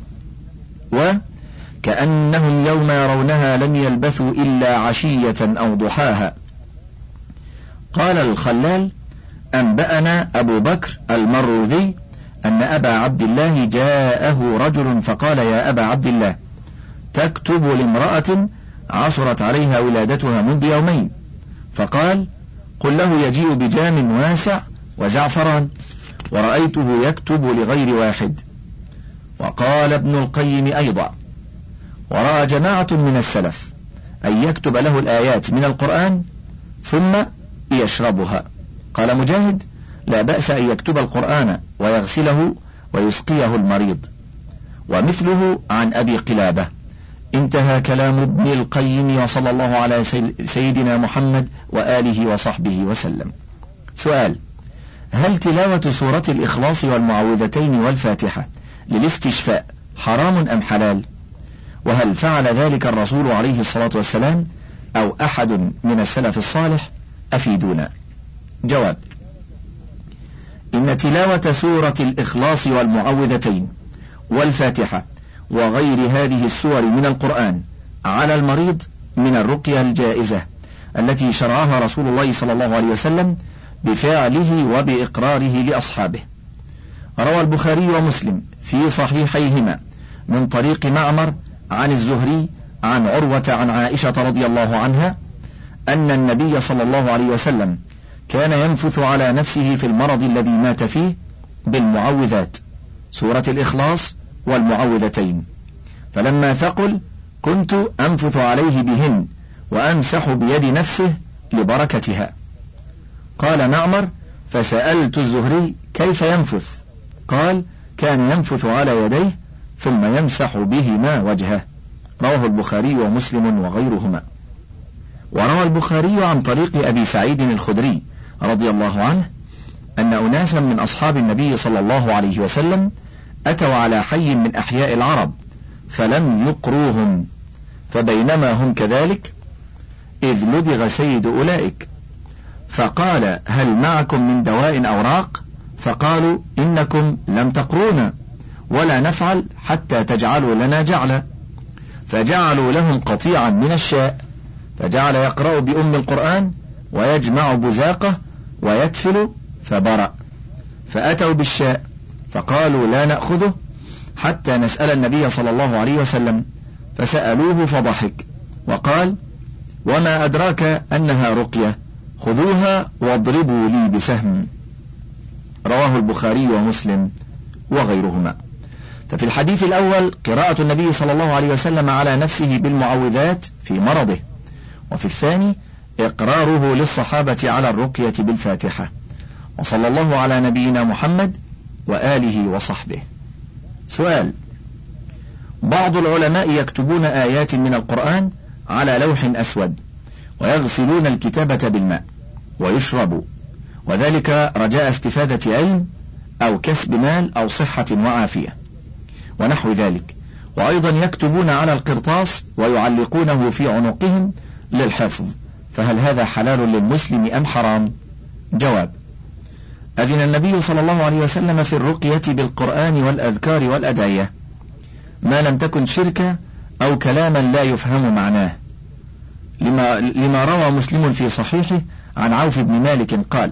وكأنهم يوم يرونها لم يلبثوا إلا عشية أو ضحاها. قال الخلال: أنبأنا أبو بكر المروذي أن أبا عبد الله جاءه رجل فقال: يا أبا عبد الله، تكتب لامرأة عثرت عليها ولادتها منذ يومين. فقال: قل له يجيء بجام واسع وزعفران، ورأيته يكتب لغير واحد. وقال ابن القيم أيضا: ورأى جماعة من السلف أن يكتب له الآيات من القرآن ثم يشربها. قال مجاهد: لا بأس أن يكتب القرآن ويغسله ويسقيه المريض. ومثله عن أبي قلابة. انتهى كلام ابن القيم، وصلى الله على سيدنا محمد وآله وصحبه وسلم. سؤال: هل تلاوة سورة الإخلاص والمعوذتين والفاتحة للاستشفاء حرام أم حلال؟ وهل فعل ذلك الرسول عليه الصلاة والسلام أو أحد من السلف الصالح؟ أفيدونا. جواب: إن تلاوة سورة الإخلاص والمعوذتين والفاتحة وغير هذه السور من القرآن على المريض من الرقية الجائزة التي شرعها رسول الله صلى الله عليه وسلم بفعله وبإقراره لأصحابه. روى البخاري ومسلم في صحيحيهما من طريق معمر عن الزهري عن عروة عن عائشة رضي الله عنها أن النبي صلى الله عليه وسلم كان ينفث على نفسه في المرض الذي مات فيه بالمعوذات، سورة الإخلاص والمعوذتين، فلما ثقل كنت أنفث عليه بهن وأمسح بيد نفسه لبركتها. قال معمر: فسألت الزهري كيف ينفث؟ قال: كان ينفث على يديه ثم يمسح بهما وجهه. رواه البخاري ومسلم وغيرهما. وروى البخاري عن طريق أبي سعيد الخدري رضي الله عنه أن أناسا من أصحاب النبي صلى الله عليه وسلم أتوا على حي من أحياء العرب فلم يقروهم، فبينما هم كذلك إذ لدغ سيد أولئك، فقال: هل معكم من دواء أو راق؟ فقالوا: إنكم لم تقرونا ولا نفعل حتى تجعلوا لنا جعلا. فجعلوا لهم قطيعا من الشاء، فجعل يقرأ بأم القرآن ويجمع بزاقه ويتفل فبرأ. فأتوا بالشاء فقالوا: لا نأخذه حتى نسأل النبي صلى الله عليه وسلم، فسألوه فضحك وقال: وما أدراك أنها رقية، خذوها واضربوا لي بسهم. رواه البخاري ومسلم وغيرهما. ففي الحديث الأول قراءة النبي صلى الله عليه وسلم على نفسه بالمعوذات في مرضه، وفي الثاني إقراره للصحابة على الرقية بالفاتحة. وصلى الله على نبينا محمد وآله وصحبه. سؤال: بعض العلماء يكتبون آيات من القرآن على لوح أسود ويغسلون الكتابة بالماء ويشرب، وذلك رجاء استفادة علم أو كسب مال أو صحة وعافية ونحو ذلك، وأيضا يكتبون على القرطاس ويعلقونه في عنقهم للحفظ، فهل هذا حلال للمسلم أم حرام؟ جواب: أذن النبي صلى الله عليه وسلم في الرقية بالقرآن والأذكار والأدعية ما لم تكن شركا أو كلاما لا يفهم معناه، لما, لما روى مسلم في صحيحه عن عوف بن مالك قال: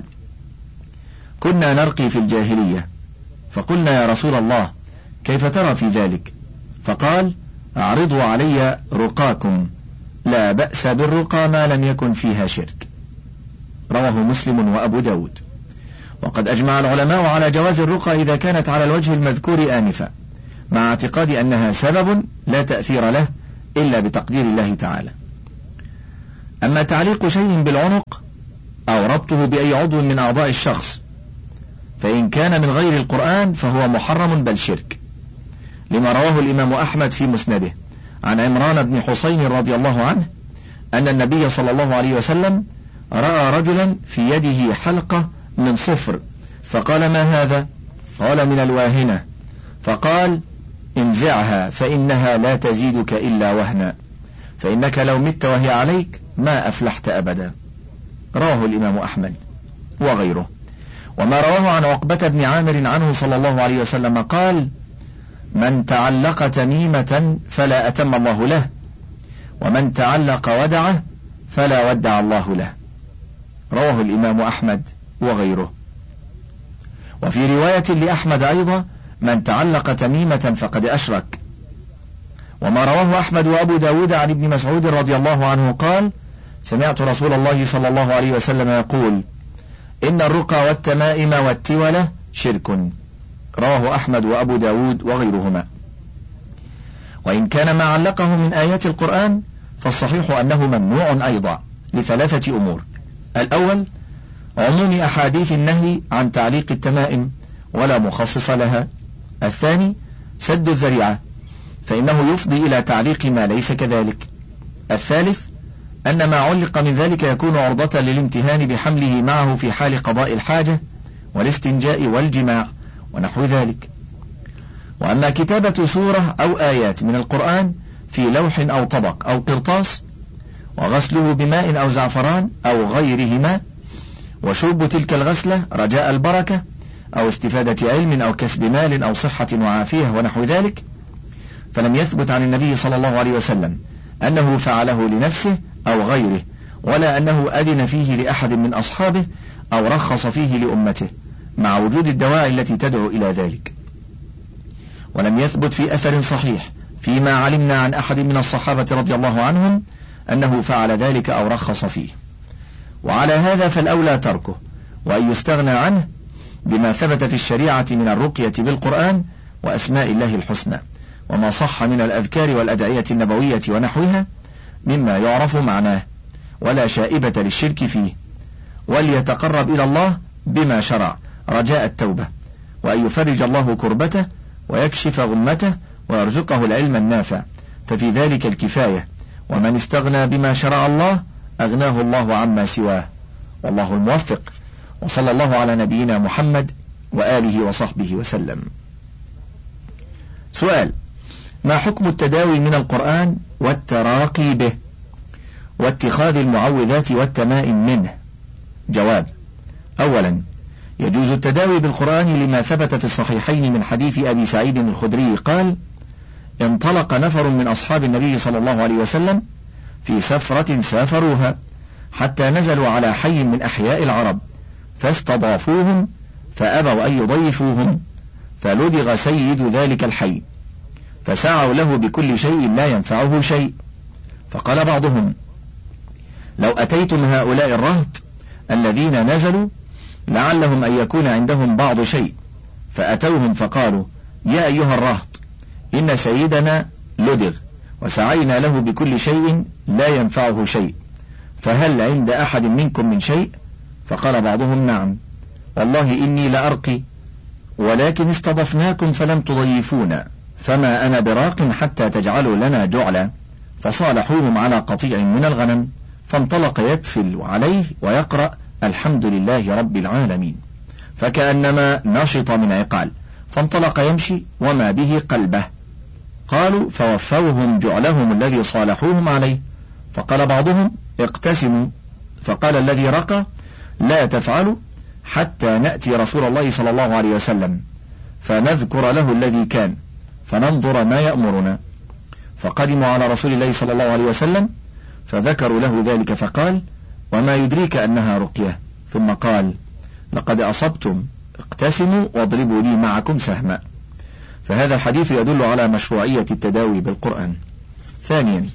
كنا نرقي في الجاهلية، فقلنا: يا رسول الله، كيف ترى في ذلك؟ فقال: أعرضوا علي رقاكم، لا بأس بالرقى ما لم يكن فيها شرك. رواه مسلم وأبو داود. وقد أجمع العلماء على جواز الرقى إذا كانت على الوجه المذكور آنفا، مع اعتقاد أنها سبب لا تأثير له إلا بتقدير الله تعالى. أما تعليق شيء بالعنق أو ربطه بأي عضو من أعضاء الشخص فإن كان من غير القرآن فهو محرم بل شرك، لما رواه الإمام أحمد في مسنده عن عمران بن حسين رضي الله عنه أن النبي صلى الله عليه وسلم رأى رجلا في يده حلقة من صفر فقال: ما هذا؟ قال: من الواهنة. فقال: انزعها فإنها لا تزيدك إلا وهنا، فإنك لو مت وهي عليك ما أفلحت أبدا. رواه الإمام أحمد وغيره. وما رواه عن عقبة بن عامر عنه صلى الله عليه وسلم قال: من تعلق تميمة فلا أتم الله له، ومن تعلق ودعه فلا ودع الله له. رواه الإمام أحمد وغيره. وفي رواية لأحمد أيضا: من تعلق تميمة فقد أشرك. وما رواه أحمد وأبو داود عن ابن مسعود رضي الله عنه قال: سمعت رسول الله صلى الله عليه وسلم يقول: إن الرقى والتمائم والتولة شرك. رواه أحمد وأبو داود وغيرهما. وإن كان ما علقه من آيات القرآن فالصحيح أنه ممنوع أيضا لثلاثة أمور: الأول عموم أحاديث النهي عن تعليق التمائم ولا مخصص لها. الثاني سد الذريعة فإنه يفضي إلى تعليق ما ليس كذلك. الثالث أن ما علق من ذلك يكون عرضة للامتهان بحمله معه في حال قضاء الحاجة والاستنجاء والجماع ونحو ذلك. وأما كتابة سورة أو آيات من القرآن في لوح أو طبق أو قرطاس وغسله بماء أو زعفران أو غيرهما وشرب تلك الغسلة رجاء البركة أو استفادة علم أو كسب مال أو صحة وعافية ونحو ذلك، فلم يثبت عن النبي صلى الله عليه وسلم أنه فعله لنفسه أو غيره، ولا أنه أذن فيه لأحد من أصحابه أو رخص فيه لأمته، مع وجود الدواعي التي تدعو إلى ذلك. ولم يثبت في أثر صحيح فيما علمنا عن أحد من الصحابة رضي الله عنهم أنه فعل ذلك أو رخص فيه. وعلى هذا فالأولى تركه، وأن يستغنى عنه بما ثبت في الشريعة من الرقية بالقرآن وأسماء الله الحسنى، وما صح من الأذكار والأدعية النبوية ونحوها مما يعرف معناه ولا شائبة للشرك فيه، وليتقرب إلى الله بما شرع رجاء التوبة، وأن يفرج الله كربته ويكشف غمته ويرزقه العلم النافع، ففي ذلك الكفاية. ومن استغنى بما شرع الله أغناه الله عما سواه، والله الموفق. وصلى الله على نبينا محمد وآله وصحبه وسلم. سؤال: ما حكم التداوي من القرآن والتراقي به واتخاذ المعوذات والتمائم منه؟ جواب: أولا، يجوز التداوي بالقرآن لما ثبت في الصحيحين من حديث أبي سعيد الخدري قال: انطلق نفر من أصحاب النبي صلى الله عليه وسلم في سفرة سافروها حتى نزلوا على حي من أحياء العرب فاستضافوهم فأبوا أن يضيفوهم، فلدغ سيد ذلك الحي فسعوا له بكل شيء لا ينفعه شيء. فقال بعضهم: لو أتيتم هؤلاء الرهط الذين نزلوا لعلهم أن يكون عندهم بعض شيء، فأتوهم فقالوا: يا أيها الرهط، إن سيدنا لدغ وسعينا له بكل شيء لا ينفعه شيء، فهل عند أحد منكم من شيء؟ فقال بعضهم: نعم، والله إني لأرقي، ولكن استضفناكم فلم تضيفونا، فما أنا براق حتى تجعلوا لنا جعلا. فصالحوهم على قطيع من الغنم، فانطلق يتفل عليه ويقرأ: الحمد لله رب العالمين، فكأنما نشط من عقال، فانطلق يمشي وما به قلبه. قالوا: فوفوهم جعلهم الذي صالحوهم عليه. فقال بعضهم: اقتسموا. فقال الذي رقى: لا تفعلوا حتى نأتي رسول الله صلى الله عليه وسلم فنذكر له الذي كان فننظر ما يأمرنا. فقدموا على رسول الله صلى الله عليه وسلم فذكروا له ذلك، فقال: وما يدريك أنها رقية؟ ثم قال: لقد أصبتم، اقتسموا واضربوا لي معكم سهما. فهذا الحديث يدل على مشروعية التداوي بالقرآن. ثانيا،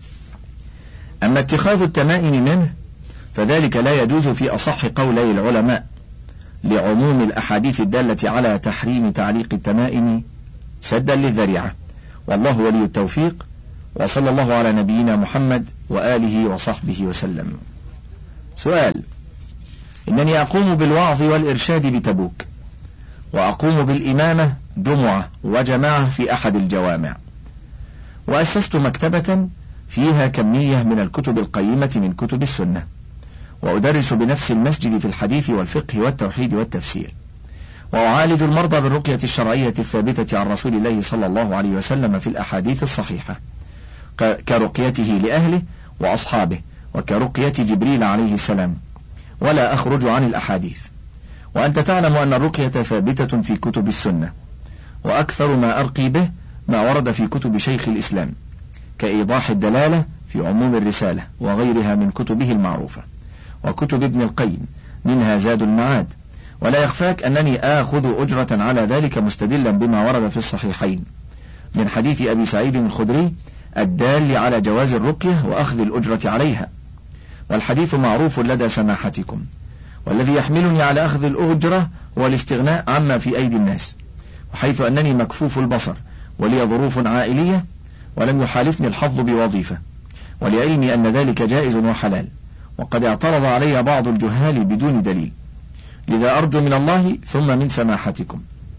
أما اتخاذ التمائم منه فذلك لا يجوز في أصح قولي العلماء، لعموم الأحاديث الدالة على تحريم تعليق التمائم سدا للذريعة، والله ولي التوفيق، وصلى الله على نبينا محمد وآله وصحبه وسلم. سؤال: إنني أقوم بالوعظ والإرشاد بتبوك، وأقوم بالإمامة جمعة وجماعة في أحد الجوامع، وأسست مكتبة فيها كمية من الكتب القيمة من كتب السنة، وأدرس بنفس المسجد في الحديث والفقه والتوحيد والتفسير، وأعالج المرضى بالرقية الشرعية الثابتة عن رسول الله صلى الله عليه وسلم في الأحاديث الصحيحة، كرقيته لأهله وأصحابه، وكرقية جبريل عليه السلام، ولا أخرج عن الأحاديث. وأنت تعلم أن الرقية ثابتة في كتب السنة، وأكثر ما أرقي به ما ورد في كتب شيخ الإسلام، كإيضاح الدلالة في عموم الرسالة وغيرها من كتبه المعروفة، وكتب ابن القيم منها زاد المعاد. ولا يخفاك أنني آخذ أجرة على ذلك مستدلا بما ورد في الصحيحين من حديث أبي سعيد الخدري الدال على جواز الرقية وأخذ الأجرة عليها، والحديث معروف لدى سماحتكم، والذي يحملني على أخذ الأجرة هو الاستغناء عما في أيدي الناس، وحيث أنني مكفوف البصر ولي ظروف عائلية ولم يحالفني الحظ بوظيفة، ولعلمي أن ذلك جائز وحلال، وقد اعترض علي بعض الجهال بدون دليل، لذا أرجو من الله ثم من سماحتكم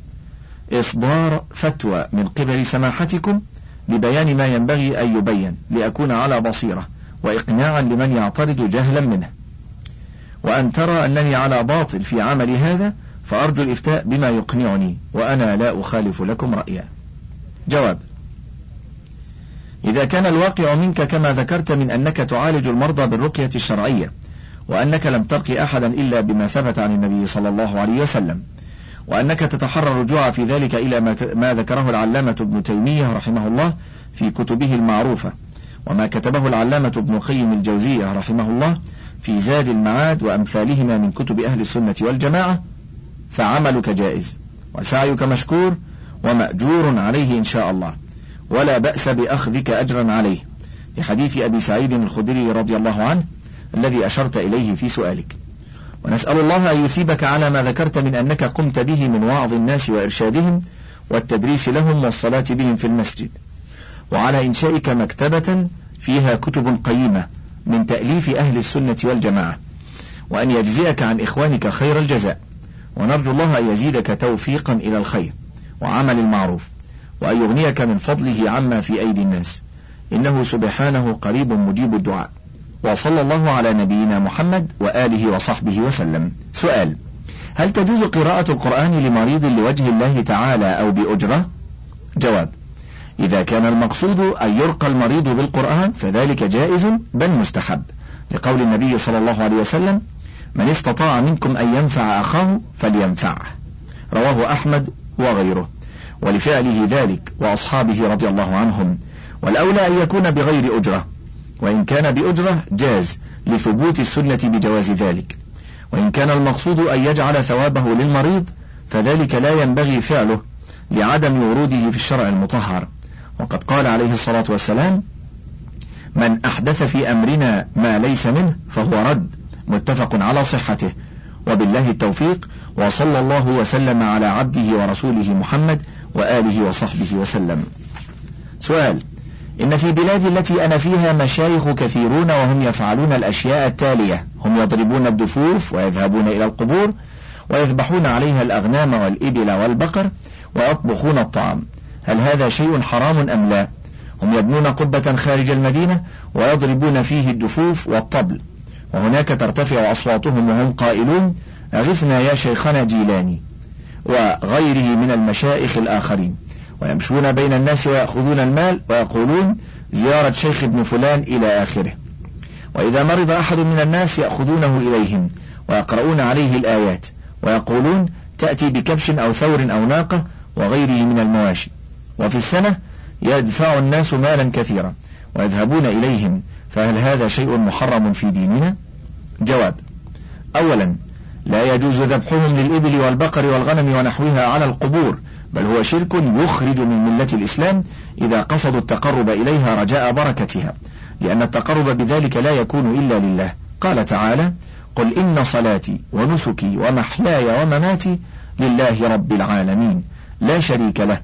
إصدار فتوى من قبل سماحتكم لبيان ما ينبغي أن يبين، لأكون على بصيرة وإقناعا لمن يعترض جهلا منه، وأن ترى أنني على باطل في عمل هذا، فأرجو الإفتاء بما يقنعني، وأنا لا أخالف لكم رأيا. جواب: إذا كان الواقع منك كما ذكرت من أنك تعالج المرضى بالرقية الشرعية، وأنك لم ترقي أحدا إلا بما ثبت عن النبي صلى الله عليه وسلم، وأنك تتحرى الرجوع في ذلك إلى ما ذكره العلامة ابن تيمية رحمه الله في كتبه المعروفة، وما كتبه العلامة ابن قيم الجوزية رحمه الله في زاد المعاد وأمثالهما من كتب أهل السنة والجماعة، فعملك جائز، وسعيك مشكور ومأجور عليه إن شاء الله، ولا بأس بأخذك أجرا عليه، لحديث أبي سعيد الخدري رضي الله عنه الذي أشرت إليه في سؤالك. ونسأل الله أن يثيبك على ما ذكرت من أنك قمت به من وعظ الناس وإرشادهم والتدريس لهم والصلاة بهم في المسجد، وعلى إنشائك مكتبة فيها كتب قيمة من تأليف أهل السنة والجماعة، وأن يجزيك عن إخوانك خير الجزاء، ونرجو الله أن يزيدك توفيقا إلى الخير وعمل المعروف، وأن يغنيك من فضله عما في أيدي الناس، إنه سبحانه قريب مجيب الدعاء. وصلى الله على نبينا محمد وآله وصحبه وسلم. سؤال: هل تجوز قراءة القرآن لمريض لوجه الله تعالى أو بأجرة؟ جواب: إذا كان المقصود أن يرقى المريض بالقرآن فذلك جائز بل مستحب، لقول النبي صلى الله عليه وسلم: من استطاع منكم أن ينفع أخاه فلينفعه، رواه أحمد وغيره، ولفعله ذلك وأصحابه رضي الله عنهم، والأولى أن يكون بغير أجرة، وإن كان بأجرة جاز لثبوت السنة بجواز ذلك، وإن كان المقصود أن يجعل ثوابه للمريض فذلك لا ينبغي فعله لعدم وروده في الشرع المطهر، وقد قال عليه الصلاة والسلام: من أحدث في أمرنا ما ليس منه فهو رد، متفق على صحته، وبالله التوفيق، وصلى الله وسلم على عبده ورسوله محمد وآله وصحبه وسلم. سؤال: إن في بلادي التي أنا فيها مشايخ كثيرون وهم يفعلون الأشياء التالية: هم يضربون الدفوف ويذهبون إلى القبور ويذبحون عليها الأغنام والإبل والبقر ويطبخون الطعام، هل هذا شيء حرام أم لا؟ هم يبنون قبة خارج المدينة ويضربون فيه الدفوف والطبل، وهناك ترتفع أصواتهم وهم قائلون: أغثنا يا شيخنا جيلاني وغيره من المشايخ الآخرين، ويمشون بين الناس ويأخذون المال ويقولون زيارة شيخ ابن فلان إلى آخره، وإذا مرض أحد من الناس يأخذونه إليهم ويقرؤون عليه الآيات ويقولون تأتي بكبش أو ثور أو ناقة وغيره من المواشي، وفي السنة يدفع الناس مالا كثيرا ويذهبون إليهم، فهل هذا شيء محرم في ديننا؟ جواب: أولا، لا يجوز ذبحهم للإبل والبقر والغنم ونحوها على القبور، بل هو شرك يخرج من ملة الإسلام إذا قصدوا التقرب إليها رجاء بركتها، لأن التقرب بذلك لا يكون إلا لله. قال تعالى: قل إن صلاتي ونسكي ومحياي ومماتي لله رب العالمين لا شريك له،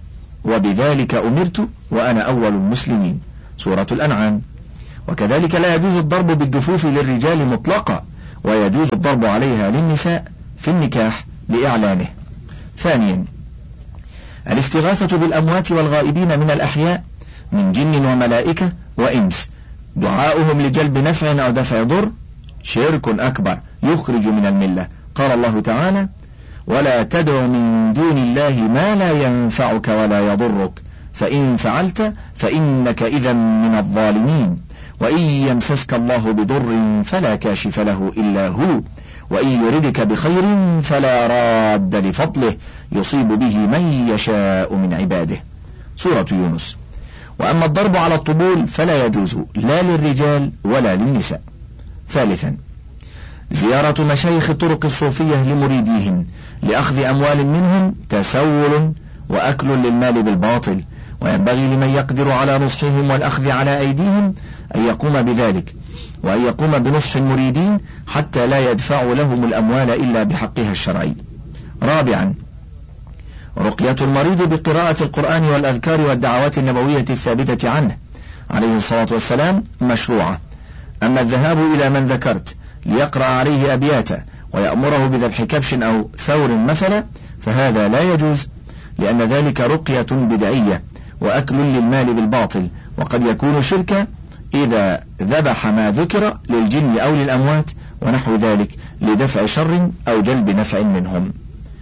وبذلك أمرت وأنا أول المسلمين، سورة الأنعام. وكذلك لا يجوز الضرب بالدفوف للرجال مطلقا، ويجوز الضرب عليها للنساء في النكاح لإعلانه. ثانيا، الاستغاثة بالأموات والغائبين من الأحياء من جن وملائكة وإنس، دعاؤهم لجلب نفع أو دفع ضر، شرك أكبر يخرج من الملة. قال الله تعالى: ولا تدع من دون الله ما لا ينفعك ولا يضرك فإن فعلت فإنك إذا من الظالمين، وإن يمسسك الله بضر فلا كاشف له إلا هو، وإن يردك بخير فلا راد لفضله يصيب به من يشاء من عباده، سورة يونس. وأما الضرب على الطبول فلا يجوز لا للرجال ولا للنساء. ثالثا، زيارة مشايخ الطرق الصوفية لمريديهم لأخذ أموال منهم تسول وأكل للمال بالباطل، وينبغي لمن يقدر على نصحهم والأخذ على أيديهم أن يقوم بذلك، وأن يقوم بنصح المريدين حتى لا يدفعوا لهم الأموال إلا بحقها الشرعي. رابعا، رقية المريض بقراءة القرآن والأذكار والدعوات النبوية الثابتة عنه عليه الصلاة والسلام مشروعة. أما الذهاب إلى من ذكرت ليقرأ عليه أبياتا ويأمره بذبح كبش أو ثور مثلا فهذا لا يجوز، لأن ذلك رقية بدعية وأكل للمال بالباطل، وقد يكون شركا إذا ذبح ما ذكر للجن أو للأموات ونحو ذلك لدفع شر أو جلب نفع منهم.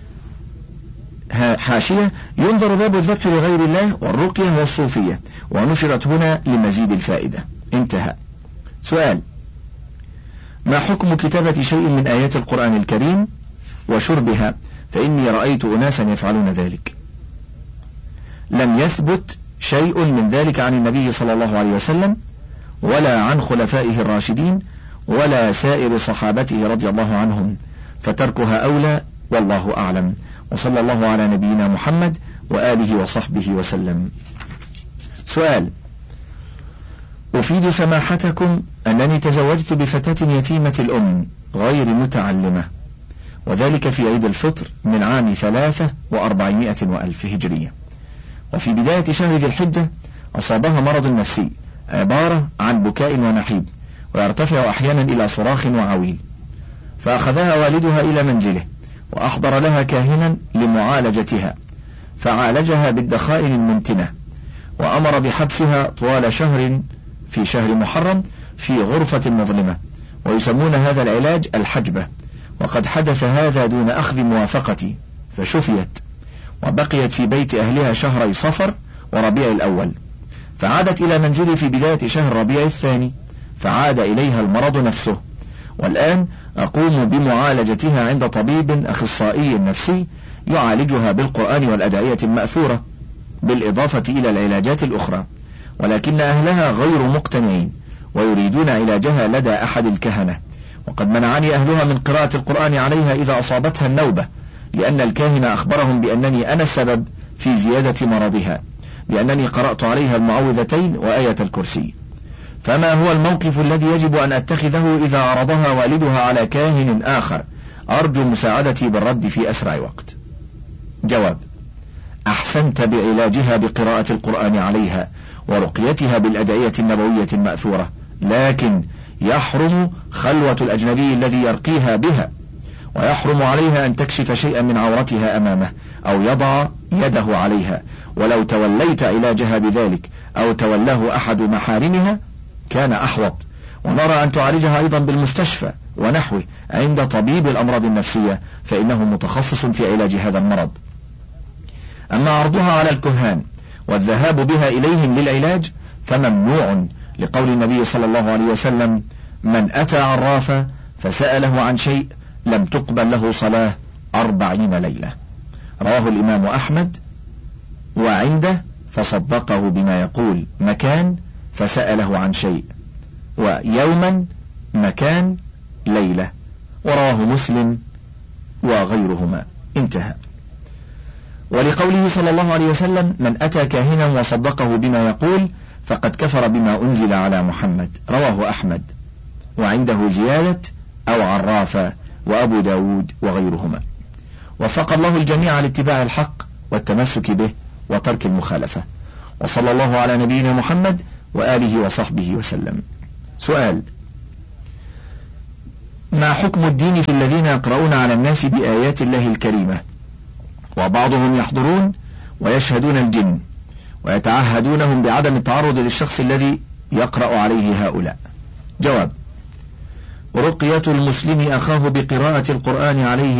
حاشية: ينظر باب الذبح لغير الله والرقية والصوفية، ونشرت هنا لمزيد الفائدة. انتهى. سؤال: ما حكم كتابة شيء من آيات القرآن الكريم وشربها؟ فإني رأيت أناسا يفعلون ذلك. لم يثبت شيء من ذلك عن النبي صلى الله عليه وسلم ولا عن خلفائه الراشدين ولا سائر صحابته رضي الله عنهم، فتركها أولى، والله أعلم، وصلى الله على نبينا محمد وآله وصحبه وسلم. سؤال: أفيد سماحتكم أنني تزوجت بفتاة يتيمة الأم غير متعلمة، وذلك في عيد الفطر من عام ثلاثة وأربعمائة وألف هجرية، وفي بداية شهر ذي الحجة أصابها مرض نفسي عبارة عن بكاء ونحيب، ويرتفع أحيانا إلى صراخ وعويل، فأخذها والدها إلى منزله وأحضر لها كاهنا لمعالجتها، فعالجها بالدخائن المنتنة، وأمر بحبسها طوال شهر في شهر محرم في غرفة مظلمة، ويسمون هذا العلاج الحجبة. وقد حدث هذا دون أخذ موافقتي، فشفيت وبقيت في بيت أهلها شهري صفر وربيع الأول، فعادت إلى منزلي في بداية شهر ربيع الثاني، فعاد إليها المرض نفسه، والآن أقوم بمعالجتها عند طبيب أخصائي نفسي يعالجها بالقرآن والأدعية المأثورة بالإضافة إلى العلاجات الأخرى، ولكن أهلها غير مقتنعين ويريدون علاجها لدى أحد الكهنة، وقد منعني أهلها من قراءة القرآن عليها إذا أصابتها النوبة، لأن الكاهن أخبرهم بأنني أنا السبب في زيادة مرضها، لأنني قرأت عليها المعوذتين وآية الكرسي. فما هو الموقف الذي يجب أن أتخذه إذا عرضها والدها على كاهن آخر؟ أرجو مساعدتي بالرد في أسرع وقت. جواب: أحسنت بعلاجها بقراءة القرآن عليها ورقيتها بالأدعية النبوية المأثورة، لكن يحرم خلوة الأجنبي الذي يرقيها بها، ويحرم عليها أن تكشف شيئا من عورتها أمامه أو يضع يده عليها، ولو توليت علاجها بذلك أو تولاه أحد محارمها كان أحوط. ونرى أن تعالجها أيضا بالمستشفى ونحوه عند طبيب الأمراض النفسية، فإنه متخصص في علاج هذا المرض. أما عرضها على الكهان والذهاب بها إليهم للعلاج فممنوع، لقول النبي صلى الله عليه وسلم: من أتى عرافا فسأله عن شيء لم تقبل له صلاة أربعين ليلة. رواه الإمام أحمد، وعنده فصدقه بما يقول مكان فسأله عن شيء، ويوما مكان ليلة، ورواه مسلم وغيرهما. انتهى. ولقوله صلى الله عليه وسلم: من أتى كاهنا وصدقه بما يقول فقد كفر بما أنزل على محمد، رواه أحمد، وعنده زيادة أو عرافة، وأبو داود وغيرهما. وفق الله الجميع لاتباع الحق والتمسك به، وترك المخالفة. وصلى الله على نبينا محمد وآله وصحبه وسلم. سؤال: ما حكم الدين في الذين يقرؤون على الناس بآيات الله الكريمة وبعضهم يحضرون ويشهدون الجن ويتعهدونهم بعدم التعرض للشخص الذي يقرأ عليه هؤلاء؟ جواب: رقية المسلم أخاه بقراءة القرآن عليه